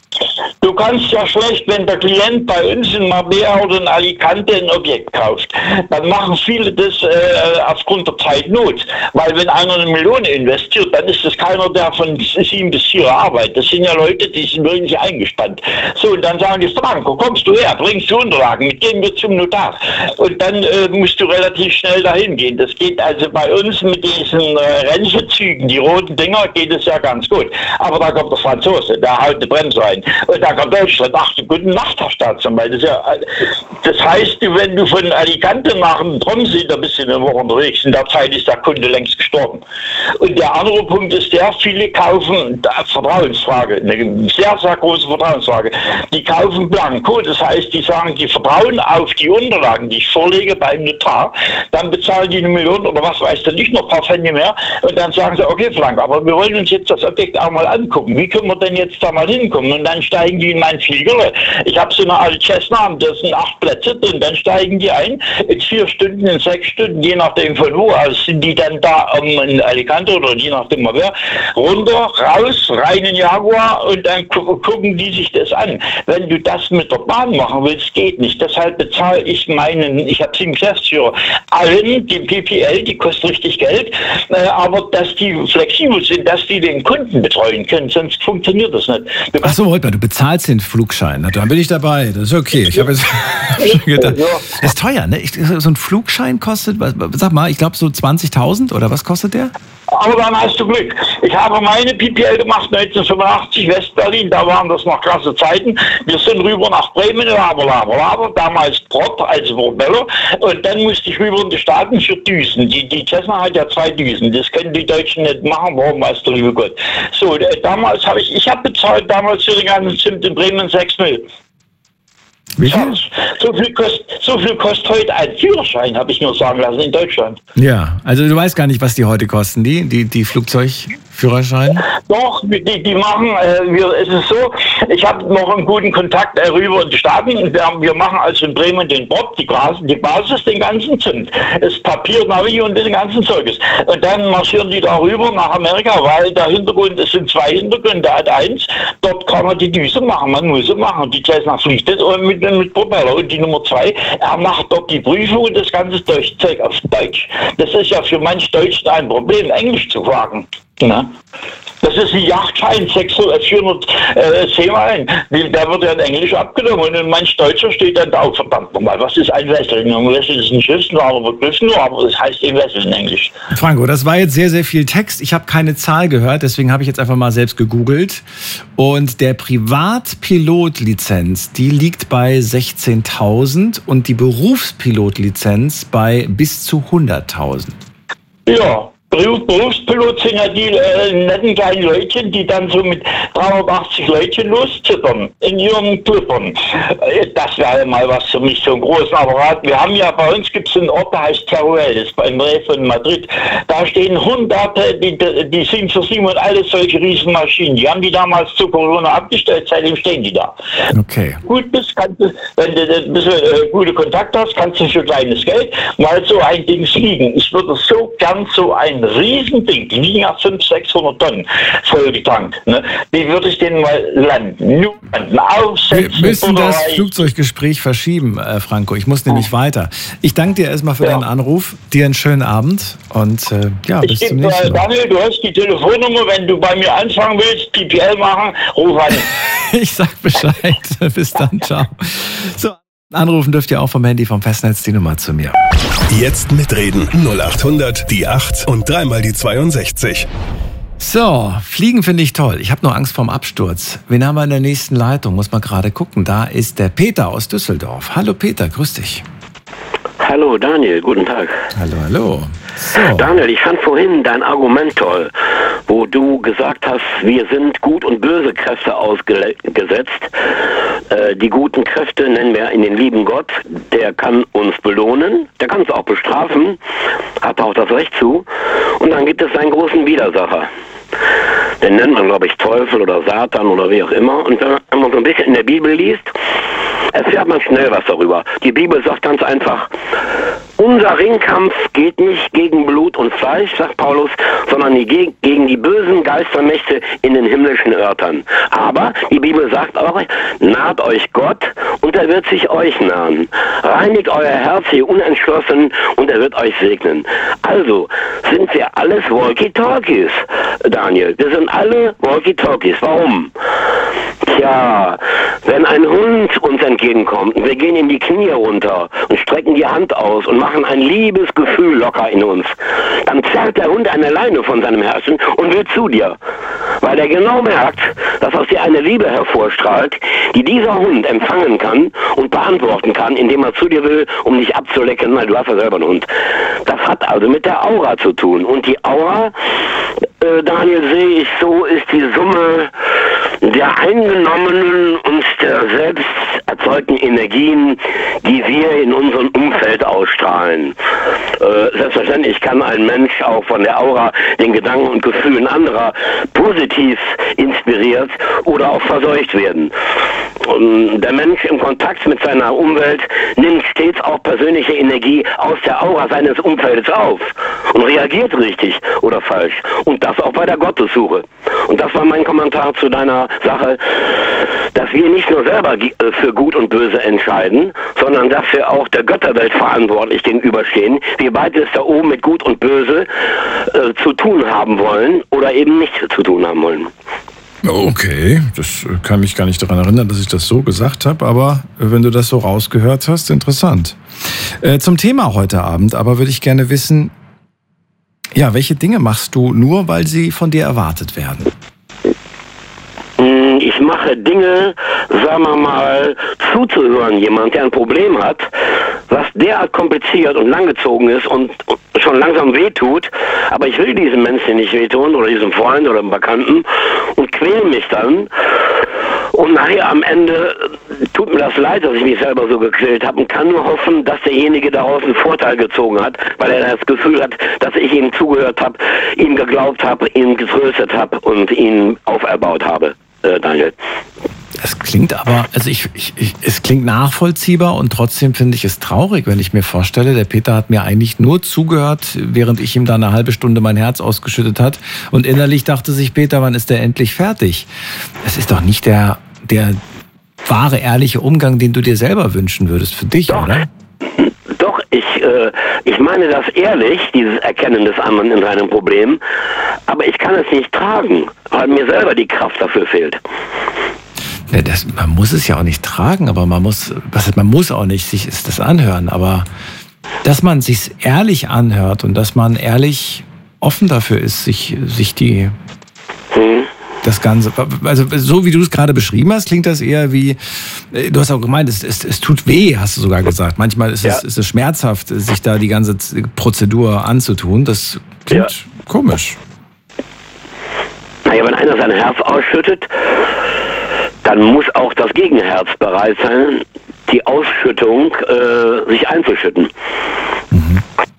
Du kannst ja schlecht, wenn der Klient bei uns in Marbella oder in Alicante ein Objekt kauft, dann machen viele das äh, aufgrund der Zeitnot. Weil wenn einer eine Million investiert, dann ist das keiner, der von sieben bis vier arbeitet. Das sind ja Leute, die sind wirklich eingespannt. So, und dann sagen die, Franco, kommst du her, bringst du Unterlagen, mit gehen wir zum Notar. Und dann äh, musst du relativ schnell dahin gehen. Das geht also bei uns mit diesen äh, Rennzügen, die roten Dinger, geht es ja ganz gut. Aber da kommt der Franzose, der haut eine Bremse rein. Und da kommt Deutschland, ach, guten Nacht, Herr Staatsanwalt. Das, ja, das heißt, wenn du von Alicante nach dem Tromsø, da bist du eine Woche unterwegs, in der Zeit ist der Kunde längst gestorben. Und der andere Punkt ist der, viele kaufen, Vertrauensfrage, eine sehr, sehr große Vertrauensfrage, die kaufen blanko, das heißt, die sagen, die vertrauen auf die Unterlagen, die ich vorlege beim Notar, dann bezahlen die eine Million oder was weiß der nicht, noch ein paar Pfennige mehr, und dann sagen sie, okay, Frank, aber wir wollen uns jetzt das Objekt auch mal angucken, wie können wir denn jetzt da mal hinkommen? Und dann steigen die in mein Flieger. Ich habe so eine alte Cessna, das sind acht Plätze drin, dann steigen die ein, in vier Stunden, in sechs Stunden, je nachdem von wo aus, sind die dann da um, in Alicante oder je nachdem mal wer, runter, raus, rein in Jaguar und dann gu gucken die sich das an. Wenn du das mit der Bahn machen willst, geht nicht. Deshalb bezahle ich meinen, ich habe sieben Geschäftsführer, allen die P P L, die kostet richtig Geld, äh, aber dass die flexibel sind, dass die den Kunden betreuen können, sonst funktioniert das nicht. Achso, Holger, du bezahlst den Flugschein, dann bin ich dabei, das ist okay. Ich habe jetzt schon gedacht, das ist teuer, ne? Ich, so ein Flugschein kostet, sag mal, ich glaube so zwanzigtausend oder was kostet der? Aber dann hast du Glück. Ich habe meine P P L gemacht neunzehnhundertfünfundachtzig, Westberlin, da waren das noch krasse Zeiten. Wir sind rüber nach Bremen, laber, laber, laber, damals Prop, also Propeller, und dann musste ich rüber in die Staaten für Düsen. Die, die Cessna hat ja zwei Düsen, das können die Deutschen nicht machen, warum weiß der liebe Gott. So, damals habe ich, ich habe bezahlt damals für den ganzen Zimt in Bremen sechs Millionen. Wie viel? So viel, kostet, so viel kostet heute ein Führerschein, habe ich nur sagen lassen, in Deutschland. Ja, also du weißt gar nicht, was die heute kosten, die, die, die Flugzeugführerscheine? Doch, die, die machen, äh, wir, es ist so, ich habe noch einen guten Kontakt äh, rüber in die Staaten. Wir, haben, wir machen also in Bremen den Bob, die, die Basis, den ganzen Zimt, das Papier, Navi und den ganzen Zeuges. Und dann marschieren die da rüber nach Amerika, weil der Hintergrund, es sind zwei Hintergründe, hat eins, dort kann man die Düse machen, man muss sie machen, die Cessna fliegt das und mit mit Propeller. Und die Nummer zwei, er macht dort die Prüfung und das ganze Zeug auf Deutsch. Das ist ja für manch Deutschen ein Problem, Englisch zu fragen. Ne? Das ist ein Yachtschein, sechshundert, vierhundert äh, Seemeilen. Der wird ja in Englisch abgenommen und in manch Deutscher steht dann da auch, verdammt nochmal, was ist ein Wessel? Ein Wessel ist ein schiffsnaher Begriff nur, aber das heißt eben Wessel in Englisch. Franco, das war jetzt sehr, sehr viel Text. Ich habe keine Zahl gehört, deswegen habe ich jetzt einfach mal selbst gegoogelt. Und der Privatpilotlizenz, die liegt bei sechzehntausend und die Berufspilotlizenz bei bis zu hunderttausend. Ja. Berufspilot sind ja die äh, netten kleinen Leutchen, die dann so mit dreihundertachtzig Leutchen loszittern in ihren Clippern. Äh, das wäre mal was für mich, so einen großen Apparat. Wir haben ja, bei uns gibt es einen Ort, der heißt Teruel, das ist beim Nähe von Madrid. Da stehen Hunderte, die, die sind für Simon und alles solche Riesenmaschinen. Die haben die damals zu Corona abgestellt, seitdem stehen die da. Okay. Gut bist, kannst du, wenn du ein bisschen äh, gute Kontakt hast, kannst du für kleines Geld mal so ein Ding fliegen. Ich würde so gern so ein ein Riesending, die wiegen ja fünfhundert, sechshundert Tonnen vollgetankt. Ne? Wie würde ich den mal landen? Nur landen, aufsetzen. Wir müssen das Flugzeuggespräch verschieben, äh, Franco. Ich muss nämlich weiter. Ich danke dir erstmal für ja. deinen Anruf. Dir einen schönen Abend und äh, ja, bis ich zum geb, nächsten Mal. Daniel, du hast die Telefonnummer, wenn du bei mir anfangen willst, P P L machen, ruf an. Ich sag Bescheid. Bis dann, ciao. So, anrufen dürft ihr auch vom Handy, vom Festnetz, die Nummer zu mir. Jetzt mitreden. null acht hundert, die acht und dreimal die zweiundsechzig. So, Fliegen finde ich toll. Ich habe nur Angst vorm Absturz. Wen haben wir in der nächsten Leitung? Muss man gerade gucken. Da ist der Peter aus Düsseldorf. Hallo Peter, grüß dich. Hallo Daniel, guten Tag. Hallo, hallo. So. Daniel, ich fand vorhin dein Argument toll, wo du gesagt hast, wir sind gut und böse Kräfte ausgesetzt. Äh, die guten Kräfte nennen wir in den lieben Gott, der kann uns belohnen, der kann uns auch bestrafen, hat auch das Recht zu. Und dann gibt es einen großen Widersacher. Den nennt man, glaube ich, Teufel oder Satan oder wie auch immer. Und wenn man so ein bisschen in der Bibel liest, erfährt man schnell was darüber. Die Bibel sagt ganz einfach, unser Ringkampf geht nicht gegen Blut und Fleisch, sagt Paulus, sondern gegen die bösen Geistermächte in den himmlischen Örtern. Aber die Bibel sagt auch, naht euch Gott und er wird sich euch nahen. Reinigt euer Herz, ihr Unentschlossen, und er wird euch segnen. Also sind wir alles Walkie-Talkies, Daniel. Wir sind alle Walkie-Talkies. Warum? Tja, wenn ein Hund uns entgegenkommt und wir gehen in die Knie runter und strecken die Hand aus und machen ein Liebesgefühl locker in uns, dann zerrt der Hund eine Leine von seinem Herzen und will zu dir. Weil er genau merkt, dass aus dir eine Liebe hervorstrahlt, die dieser Hund empfangen kann und beantworten kann, indem er zu dir will, um dich abzulecken, weil du hast ja selber einen Hund. Das hat also mit der Aura zu tun. Und die Aura, äh, Daniel, sehe ich so, ist die Summe der eingenommenen und der selbst erzeugten Energien, die wir in unserem Umfeld ausstrahlen. Äh, selbstverständlich kann ein Mensch auch von der Aura, den Gedanken und Gefühlen anderer positiv inspiriert oder auch verseucht werden. Und der Mensch im Kontakt mit seiner Umwelt nimmt stets auch persönliche Energie aus der Aura seines Umfeldes auf und reagiert richtig oder falsch. Und das auch bei der Gottessuche. Und das war mein Kommentar zu deiner Sache, dass wir nicht nur selber für Gut und Böse entscheiden, sondern dass wir auch der Götterwelt verantwortlich gegenüberstehen. Wir beide es da oben mit Gut und Böse äh, zu tun haben wollen oder eben nicht zu tun haben wollen. Okay, das kann mich gar nicht daran erinnern, dass ich das so gesagt habe, aber wenn du das so rausgehört hast, interessant. Äh, zum Thema heute Abend aber würde ich gerne wissen, ja, welche Dinge machst du nur, weil sie von dir erwartet werden? Ich mache Dinge, sagen wir mal, zuzuhören, jemand, der ein Problem hat, was derart kompliziert und langgezogen ist und schon langsam wehtut, aber ich will diesem Menschen nicht wehtun oder diesem Freund oder einem Bekannten und quäle mich dann. Und nachher am Ende tut mir das leid, dass ich mich selber so gequält habe und kann nur hoffen, dass derjenige daraus einen Vorteil gezogen hat, weil er das Gefühl hat, dass ich ihm zugehört habe, ihm geglaubt habe, ihn getröstet habe und ihn auferbaut habe, äh, Daniel. Es klingt aber, also ich, ich, ich, es klingt nachvollziehbar und trotzdem finde ich es traurig, wenn ich mir vorstelle, der Peter hat mir eigentlich nur zugehört, während ich ihm da eine halbe Stunde mein Herz ausgeschüttet hat und innerlich dachte sich Peter, wann ist der endlich fertig? Es ist doch nicht der, der wahre, ehrliche Umgang, den du dir selber wünschen würdest für dich, Doch. oder? Doch, ich, äh, ich meine das ehrlich, dieses Erkennen des anderen in seinem Problem, aber ich kann es nicht tragen, weil mir selber die Kraft dafür fehlt. Ja, das, man muss es ja auch nicht tragen, aber man muss, was, man muss auch nicht sich das anhören, aber dass man sich ehrlich anhört und dass man ehrlich offen dafür ist, sich, sich die, hm. das Ganze, also so wie du es gerade beschrieben hast, klingt das eher wie, du hast auch gemeint, es, es, es tut weh, hast du sogar gesagt. Manchmal ist, ja. es, ist es schmerzhaft, sich da die ganze Prozedur anzutun. Das klingt ja. komisch. Naja, wenn einer sein Herz ausschüttet, dann muss auch das Gegenherz bereit sein, die Ausschüttung äh, sich einzuschütten. Mhm.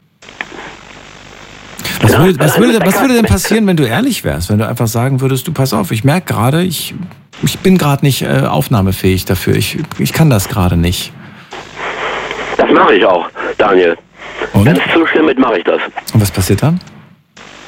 Was, ja, würde, was, würde, was würde denn passieren, wenn du ehrlich wärst? Wenn du einfach sagen würdest, du pass auf, ich merke gerade, ich, ich bin gerade nicht äh, aufnahmefähig dafür. Ich, ich kann das gerade nicht. Das mache ich auch, Daniel. Wenn es zu schlimm ist, mache ich das. Und was passiert dann?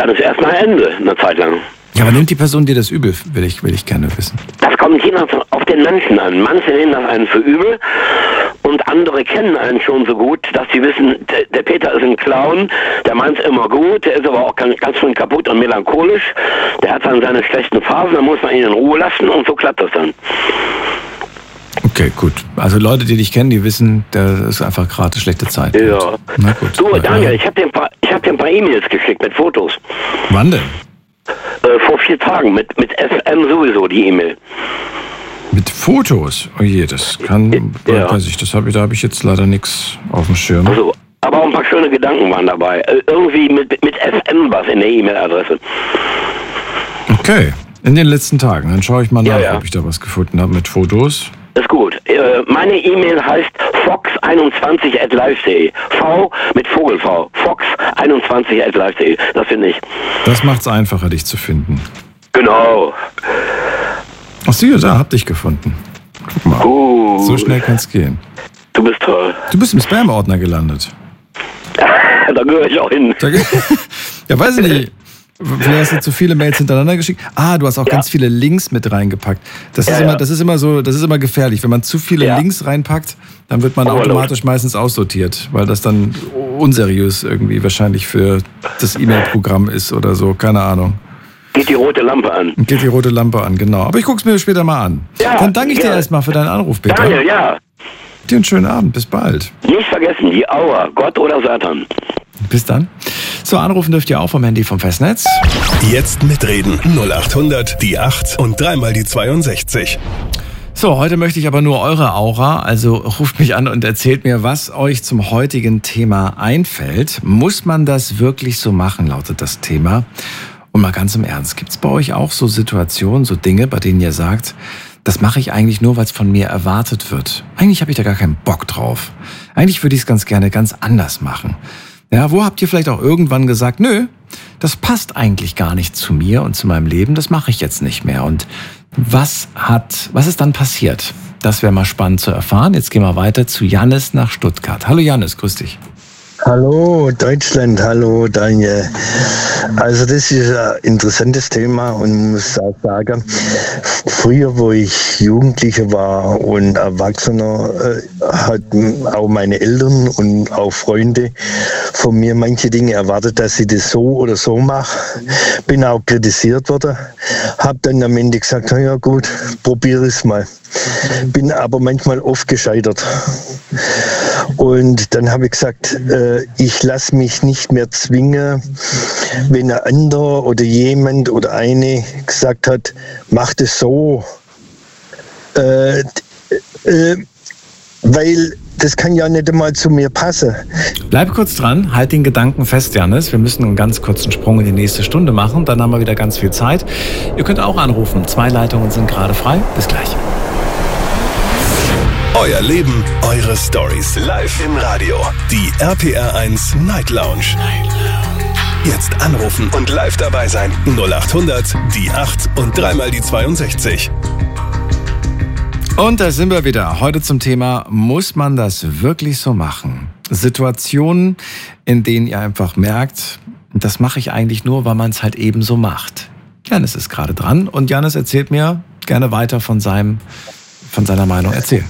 dann ist erstmal Ende, eine Zeit lang. Ja, aber nimmt die Person dir das übel, will ich, will ich gerne wissen. Das kommt je nach auf den Menschen an. Manche nehmen das einen für übel und andere kennen einen schon so gut, dass sie wissen, der, der Peter ist ein Clown, der meint es immer gut, der ist aber auch ganz, ganz schön kaputt und melancholisch, der hat dann seine schlechten Phasen, dann muss man ihn in Ruhe lassen und so klappt das dann. Okay, gut. Also Leute, die dich kennen, die wissen, das ist einfach gerade eine schlechte Zeit. Ja. Na gut. Du, Daniel, ich habe dir ein paar, ich hab dir ein paar E-Mails geschickt mit Fotos. Wann denn? Äh, vor vier Tagen mit, mit F M sowieso, die E-Mail. Mit Fotos? Oh je, das kann, ja. weiß ich, das hab ich, da habe ich jetzt leider nichts auf dem Schirm. Also, aber auch ein paar schöne Gedanken waren dabei. Äh, irgendwie mit, mit F M was in der E-Mail-Adresse. Okay, in den letzten Tagen. Dann schaue ich mal nach, ja, ja. ob ich da was gefunden habe mit Fotos. Ist gut. Äh, meine E-Mail heißt fox einundzwanzig at live punkt de. V mit Vogel V. fox einundzwanzig at live punkt de. Das finde ich. Das macht es einfacher, dich zu finden. Genau. Ach so, da, hab dich gefunden. Guck mal, uh, so schnell kann es gehen. Du bist toll. Du bist im Spam-Ordner gelandet. Da gehöre ich auch hin. Ja, weiß ich nicht. Vielleicht hast du zu viele Mails hintereinander geschickt. Ah, du hast auch ja. ganz viele Links mit reingepackt. Das ist, ja, immer, ja. das ist immer so, das ist immer gefährlich. Wenn man zu viele ja. Links reinpackt, dann wird man Overload. automatisch meistens aussortiert, weil das dann unseriös irgendwie wahrscheinlich für das E-Mail-Programm ist oder so. Keine Ahnung. Geht die rote Lampe an. Geht die rote Lampe an, genau. Aber ich guck's mir später mal an. Ja, dann danke ich ja. dir erstmal für deinen Anruf, Peter. Daniel, ja. Dir einen schönen Abend. Bis bald. Nicht vergessen, die Aua. Gott oder Satan. Bis dann. So, anrufen dürft ihr auch vom Handy vom Festnetz. Jetzt mitreden. null acht hundert, die acht und dreimal die zweiundsechzig. So, heute möchte ich aber nur eure Aura, also ruft mich an und erzählt mir, was euch zum heutigen Thema einfällt. Muss man das wirklich so machen, lautet das Thema. Und mal ganz im Ernst, gibt es bei euch auch so Situationen, so Dinge, bei denen ihr sagt, das mache ich eigentlich nur, weil es von mir erwartet wird. Eigentlich habe ich da gar keinen Bock drauf. Eigentlich würde ich es ganz gerne ganz anders machen. Ja, wo habt ihr vielleicht auch irgendwann gesagt, nö, das passt eigentlich gar nicht zu mir und zu meinem Leben, das mache ich jetzt nicht mehr. Und was hat, was ist dann passiert? Das wäre mal spannend zu erfahren. Jetzt gehen wir weiter zu Jannis nach Stuttgart. Hallo Jannis, grüß dich. Hallo Deutschland, hallo Daniel. Also das ist ein interessantes Thema und muss auch sagen, früher, wo ich Jugendlicher war und Erwachsener, äh, hatten auch meine Eltern und auch Freunde von mir manche Dinge erwartet, dass ich das so oder so mache. Bin auch kritisiert worden, habe dann am Ende gesagt, na ja gut, probiere es mal. Bin aber manchmal oft gescheitert. Und dann habe ich gesagt, äh, ich lasse mich nicht mehr zwingen, wenn ein anderer oder jemand oder eine gesagt hat, mach das so. Äh, äh, weil das kann ja nicht einmal zu mir passen. Bleib kurz dran, halt den Gedanken fest, Jannis. Wir müssen einen ganz kurzen Sprung in die nächste Stunde machen, dann haben wir wieder ganz viel Zeit. Ihr könnt auch anrufen, zwei Leitungen sind gerade frei. Bis gleich. Euer Leben, eure Stories. Live im Radio. Die R P R eins Night Lounge. Jetzt anrufen und live dabei sein. null acht hundert, die acht und dreimal die zweiundsechzig. Und da sind wir wieder. Heute zum Thema, muss man das wirklich so machen? Situationen, in denen ihr einfach merkt, das mache ich eigentlich nur, weil man es halt eben so macht. Jannis ist gerade dran und Jannis erzählt mir gerne weiter von seinem, von seiner Meinung. Erzähl.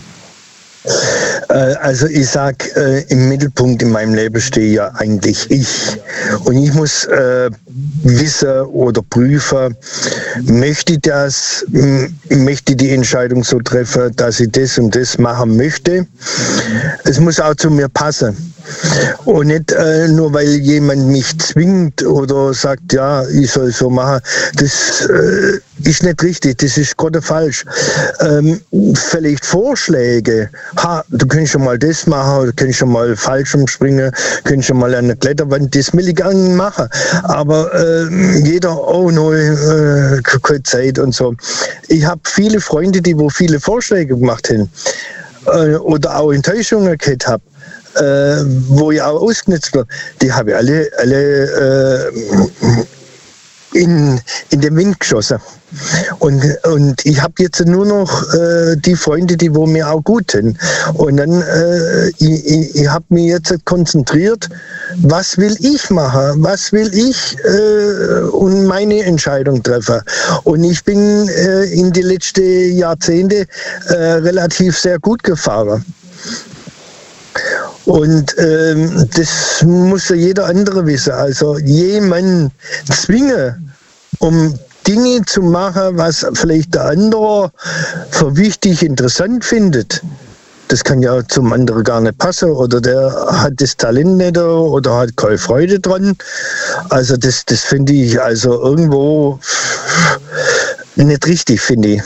Also ich sag, äh, im Mittelpunkt in meinem Leben stehe ja eigentlich ich. Und ich muss äh, wissen oder prüfen, möchte ich das, m- möchte ich die Entscheidung so treffen, dass ich das und das machen möchte. Es muss auch zu mir passen. Und nicht äh, nur, weil jemand mich zwingt oder sagt, ja, ich soll so machen. Das äh, ist nicht richtig, das ist gerade falsch. Ähm, vielleicht Vorschläge, ha, du kannst schon mal das machen, du kannst schon mal falsch umspringen, du kannst schon mal an der Kletterwand, das will ich gar nicht machen. Aber äh, jeder, oh no, äh, keine Zeit und so. Ich habe viele Freunde, die wo viele Vorschläge gemacht haben äh, oder auch Enttäuschungen gehabt haben. Äh, wo ich auch ausgenutzt wird, die habe ich alle, alle äh, in, in den Wind geschossen. Und, und ich habe jetzt nur noch äh, die Freunde, die wo mir auch gut sind. Und dann, äh, ich, ich, ich habe mich jetzt konzentriert, was will ich machen, was will ich äh, und meine Entscheidung treffen. Und ich bin äh, in die letzten Jahrzehnte äh, relativ sehr gut gefahren. Und ähm, das muss ja jeder andere wissen. Also jemanden zwingen, um Dinge zu machen, was vielleicht der andere für wichtig, interessant findet. Das kann ja zum anderen gar nicht passen oder der hat das Talent nicht oder hat keine Freude dran. Also das, das finde ich also irgendwo nicht richtig, finde ich.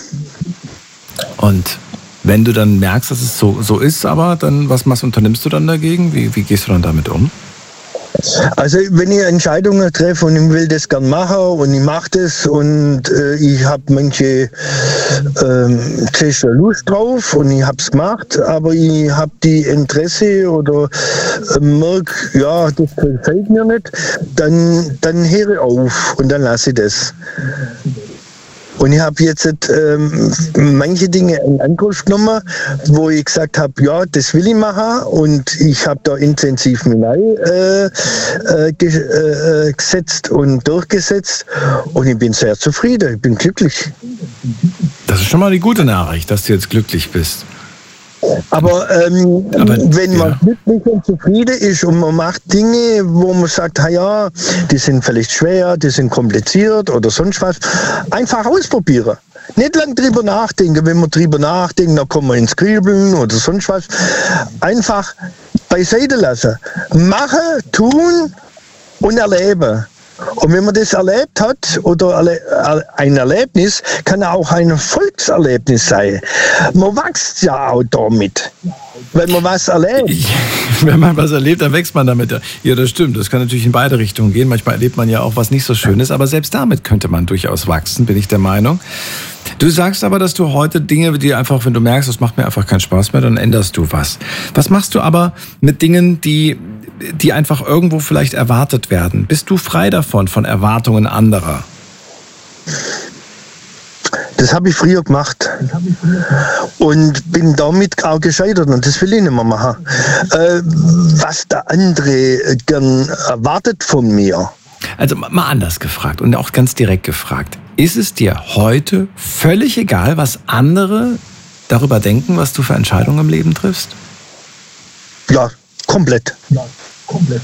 Und wenn du dann merkst, dass es so, so ist, aber dann was, was unternimmst du dann dagegen? Wie, wie gehst du dann damit um? Also wenn ich Entscheidungen treffe und ich will das gern machen und ich mache das und äh, ich habe manche ähm, Lust drauf und ich habe es gemacht, aber ich habe die Interesse oder äh, merke, ja, das gefällt mir nicht, dann, dann höre ich auf und dann lasse ich das. Und ich habe jetzt ähm, manche Dinge in Angriff genommen, wo ich gesagt habe, ja, das will ich machen und ich habe da intensiv mich rein, äh, äh, ge- äh, gesetzt und durchgesetzt und ich bin sehr zufrieden, ich bin glücklich. Das ist schon mal die gute Nachricht, dass du jetzt glücklich bist. Aber, ähm, Aber wenn man ja. glücklich und zufrieden ist und man macht Dinge, wo man sagt, ja, die sind vielleicht schwer, die sind kompliziert oder sonst was, einfach ausprobieren. Nicht lang drüber nachdenken. Wenn man drüber nachdenkt, dann kommt man ins Kribbeln oder sonst was. Einfach beiseite lassen. Machen, tun und erleben. Und wenn man das erlebt hat, oder ein Erlebnis, kann auch ein Erfolgserlebnis sein. Man wächst ja auch damit, wenn man was erlebt. Wenn man was erlebt, dann wächst man damit. Ja, das stimmt. Das kann natürlich in beide Richtungen gehen. Manchmal erlebt man ja auch was nicht so Schönes, aber selbst damit könnte man durchaus wachsen, bin ich der Meinung. Du sagst aber, dass du heute Dinge, die einfach, wenn du merkst, das macht mir einfach keinen Spaß mehr, dann änderst du was. Was machst du aber mit Dingen, die, die einfach irgendwo vielleicht erwartet werden? Bist du frei davon, von Erwartungen anderer? Das habe ich früher gemacht und bin damit auch gescheitert und das will ich nicht mehr machen. Äh, was der andere gern erwartet von mir. Also mal anders gefragt und auch ganz direkt gefragt. Ist es dir heute völlig egal, was andere darüber denken, was du für Entscheidungen im Leben triffst? Ja, komplett. Ja, komplett.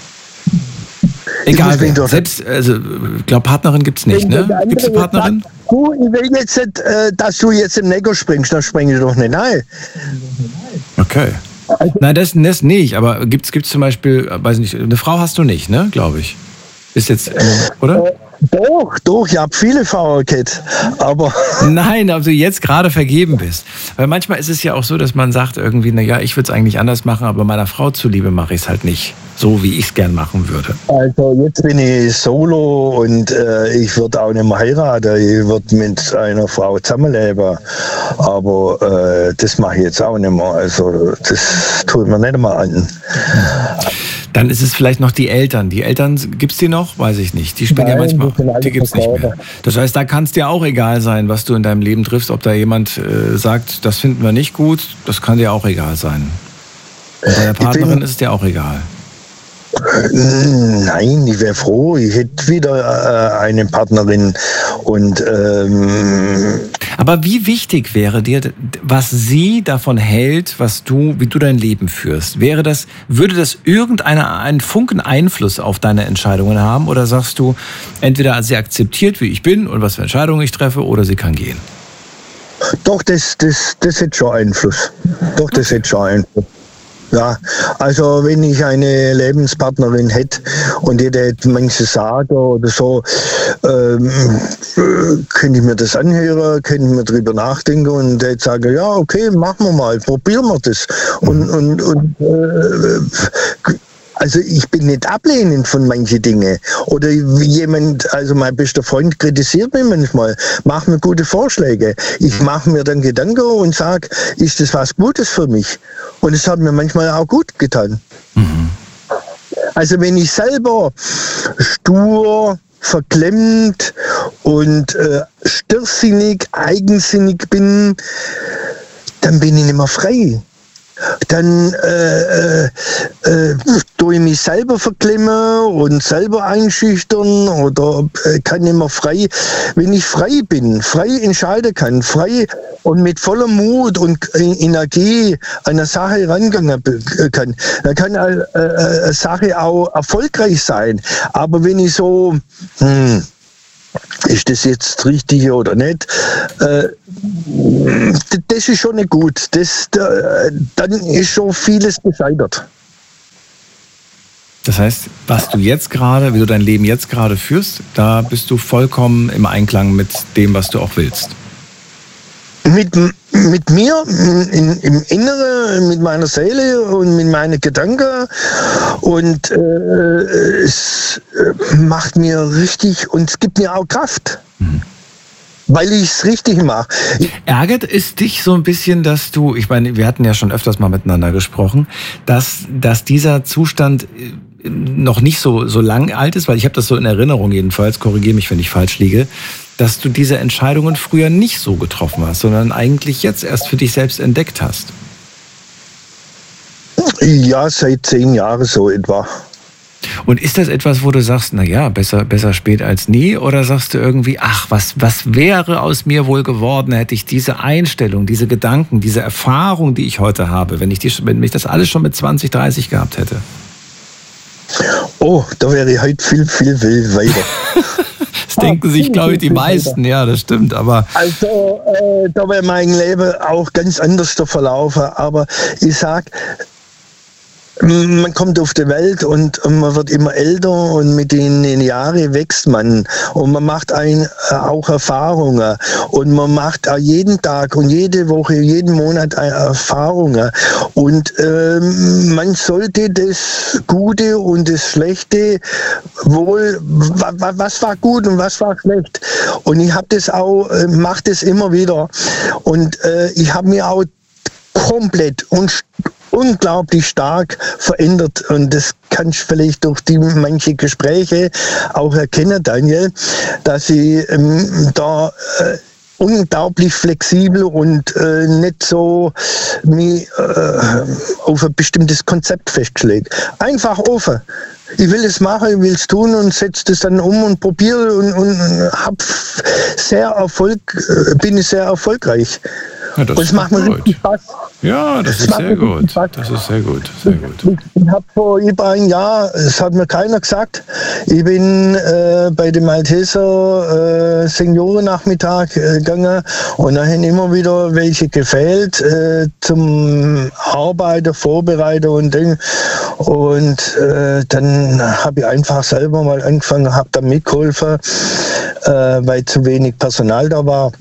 Egal wer. Selbst, also, ich glaube, Partnerin gibt's nicht, ne? Gibt's eine Partnerin? Du, ich will jetzt nicht, dass du jetzt im Negro springst, dann springe ich doch nicht rein. Okay. Nein, das, das nicht, aber gibt's, gibt's zum Beispiel, weiß nicht, eine Frau hast du nicht, ne? Glaube ich. Ist jetzt, oder? Äh, doch, doch, ich habe viele Frauen gehabt, aber... Nein, ob du jetzt gerade vergeben bist. Weil manchmal ist es ja auch so, dass man sagt irgendwie, naja, ich würde es eigentlich anders machen, aber meiner Frau zuliebe mache ich es halt nicht so, wie ich es gern machen würde. Also jetzt bin ich solo und äh, ich würde auch nicht mehr heiraten. Ich würde mit einer Frau zusammenleben, aber äh, das mache ich jetzt auch nicht mehr. Also das tut mir nicht mehr an. Dann ist es vielleicht noch die Eltern. Die Eltern, gibt es die noch? Weiß ich nicht. Die spielen Nein, ja manchmal, die gibt es nicht mehr. Das heißt, da kann es dir auch egal sein, was du in deinem Leben triffst. Ob da jemand äh, sagt, das finden wir nicht gut, das kann dir auch egal sein. Und bei der Partnerin bin, ist es dir auch egal. Nein, ich wäre froh, ich hätte wieder äh, eine Partnerin. Und, ähm aber wie wichtig wäre dir, was sie davon hält, was du, wie du dein Leben führst? Wäre das, würde das irgendeine, einen Funken Einfluss auf deine Entscheidungen haben? Oder sagst du, entweder sie akzeptiert, wie ich bin und was für Entscheidungen ich treffe, oder sie kann gehen? Doch, das, das, das hat schon Einfluss. Doch, das hat schon Einfluss. Ja, also wenn ich eine Lebenspartnerin hätte und die hätte manches sagen oder so, ähm, könnte ich mir das anhören, könnte ich mir drüber nachdenken und hätte sagen, ja, okay, machen wir mal, probieren wir das. Und, und, und äh, also ich bin nicht ablehnend von manchen Dingen. Oder jemand, also mein bester Freund kritisiert mich manchmal, macht mir gute Vorschläge. Ich mache mir dann Gedanken und sage, ist das was Gutes für mich? Und es hat mir manchmal auch gut getan. Mhm. Also wenn ich selber stur verklemmt und äh, stirrsinnig, eigensinnig bin, dann bin ich nicht mehr frei. Dann äh, äh, äh, tue ich mich selber verklemmen und selber einschüchtern oder äh, kann nicht mehr frei. Wenn ich frei bin, frei entscheiden kann, frei und mit voller Mut und Energie an eine Sache rangehen kann, dann kann eine, äh, eine Sache auch erfolgreich sein. Aber wenn ich so, hm, ist das jetzt richtig oder nicht? Äh, das ist schon nicht gut. Das, da, dann ist schon vieles gescheitert. Das heißt, was du jetzt gerade, wie du dein Leben jetzt gerade führst, da bist du vollkommen im Einklang mit dem, was du auch willst. Mit, mit mir in, im Inneren, mit meiner Seele und mit meinen Gedanken. Und äh, es macht mir richtig und es gibt mir auch Kraft. Mhm. Weil ich es richtig mache. Ärgert es dich so ein bisschen, dass du, ich meine, wir hatten ja schon öfters mal miteinander gesprochen, dass, dass dieser Zustand noch nicht so, so lang alt ist, weil ich habe das so in Erinnerung jedenfalls, korrigiere mich, wenn ich falsch liege, dass du diese Entscheidungen früher nicht so getroffen hast, sondern eigentlich jetzt erst für dich selbst entdeckt hast. Ja, seit zehn Jahren so etwa. Und ist das etwas, wo du sagst, na ja, besser, besser spät als nie? Oder sagst du irgendwie, ach, was, was wäre aus mir wohl geworden, hätte ich diese Einstellung, diese Gedanken, diese Erfahrung, die ich heute habe, wenn ich, die, wenn ich das alles schon mit zwanzig, dreißig gehabt hätte? Oh, da wäre ich heute viel, viel, viel weiter. Das denken sich, glaube ich, die meisten. Ja, das stimmt. Aber also, äh, da wäre mein Leben auch ganz anders verlaufen. Aber ich sag, man kommt auf die Welt und man wird immer älter und mit den Jahren wächst man und man macht ein, auch Erfahrungen und man macht auch jeden Tag und jede Woche, jeden Monat Erfahrungen und ähm, man sollte das Gute und das Schlechte wohl, was war gut und was war schlecht und ich habe das auch, mache das immer wieder und äh, ich habe mir auch komplett und unglaublich stark verändert und das kannst du vielleicht durch die manche Gespräche auch erkennen, Daniel, dass ich ähm, da äh, unglaublich flexibel und äh, nicht so mich äh, auf ein bestimmtes Konzept festgelegt. Einfach offen. Ich will es machen, ich will es tun und setze das dann um und probiere und, und hab sehr Erfolg, bin ich sehr erfolgreich. Ja, das und es macht mir richtig Spaß. Ja, das, das ist sehr gut. Das ist sehr gut. Sehr gut. Ich, ich habe vor über ein Jahr, das hat mir keiner gesagt, ich bin äh, bei dem Malteser äh, Seniorennachmittag äh, gegangen und da haben immer wieder welche gefehlt äh, zum Arbeiten, Vorbereiten und Ding. Und äh, dann habe ich einfach selber mal angefangen, habe da mitgeholfen, äh, weil zu wenig Personal da war.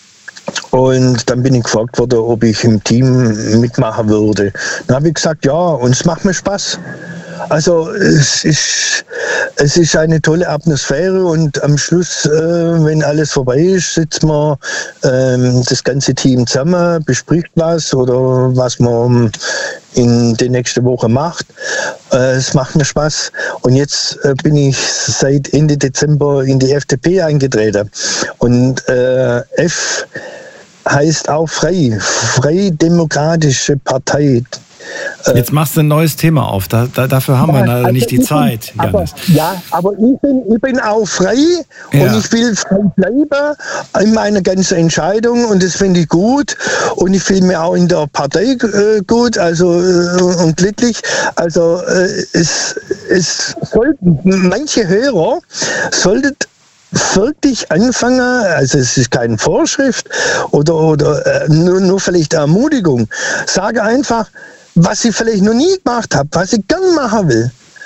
Und dann bin ich gefragt worden, ob ich im Team mitmachen würde. Dann habe ich gesagt, ja, und es macht mir Spaß. Also es ist, es ist eine tolle Atmosphäre und am Schluss, äh, wenn alles vorbei ist, sitzt man ähm, das ganze Team zusammen, bespricht was oder was man in der nächsten Woche macht. Äh, es macht mir Spaß. Und jetzt äh, bin ich seit Ende Dezember in die F D P eingetreten. Und äh, F heißt auch frei, Freidemokratische Partei. Jetzt machst du ein neues Thema auf. Da, da, dafür haben ja, wir leider also nicht die bin, Zeit, aber, Janis. Ja, aber ich bin, ich bin auch frei ja. und ich will frei bleiben in meiner ganzen Entscheidung und das finde ich gut. Und ich fühle mich auch in der Partei äh, gut also, äh, und glücklich. Also äh, es, es sollten manche Hörer sollten wirklich anfangen, also es ist keine Vorschrift oder, oder äh, nur, nur vielleicht eine Ermutigung. Sage einfach, was ich vielleicht noch nie gemacht habe, was ich gern machen will.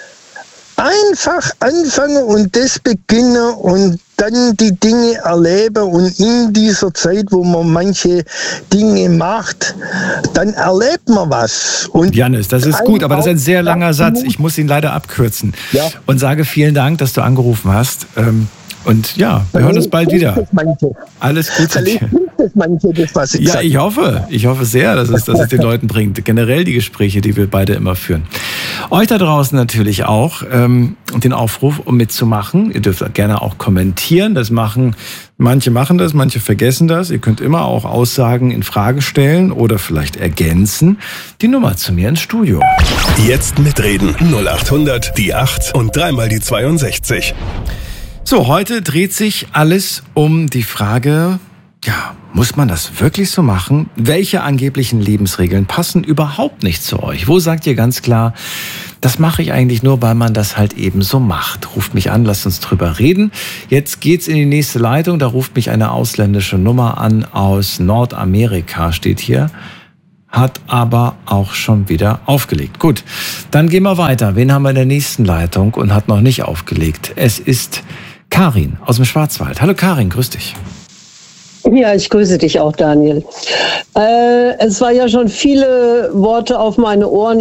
Einfach anfangen und das beginnen und dann die Dinge erleben und in dieser Zeit, wo man manche Dinge macht, dann erlebt man was. Und Janis, das ist gut, aber das ist ein sehr langer Satz. Ich muss ihn leider abkürzen. Ja. Und sage vielen Dank, dass du angerufen hast. Und ja, wir hören uns bald wieder. Alles Gute dir. Das manche, das, was ich ja, sage. ich hoffe. Ich hoffe sehr, dass es, dass es den Leuten bringt. Generell die Gespräche, die wir beide immer führen. Euch da draußen natürlich auch ähm, den Aufruf, um mitzumachen. Ihr dürft gerne auch kommentieren. Das machen manche machen das, manche vergessen das. Ihr könnt immer auch Aussagen in Frage stellen oder vielleicht ergänzen. Die Nummer zu mir ins Studio. Jetzt mitreden. null acht hundert, die acht und dreimal die zweiundsechzig. So, heute dreht sich alles um die Frage, ja, muss man das wirklich so machen? Welche angeblichen Lebensregeln passen überhaupt nicht zu euch? Wo sagt ihr ganz klar, das mache ich eigentlich nur, weil man das halt eben so macht? Ruft mich an, lasst uns drüber reden. Jetzt geht's in die nächste Leitung. Da ruft mich eine ausländische Nummer an aus Nordamerika, steht hier. Hat aber auch schon wieder aufgelegt. Gut, dann gehen wir weiter. Wen haben wir in der nächsten Leitung und hat noch nicht aufgelegt? Es ist Karin aus dem Schwarzwald. Hallo Karin, grüß dich. Ja, ich grüße dich auch, Daniel. Äh, es war ja schon viele Worte auf meine Ohren.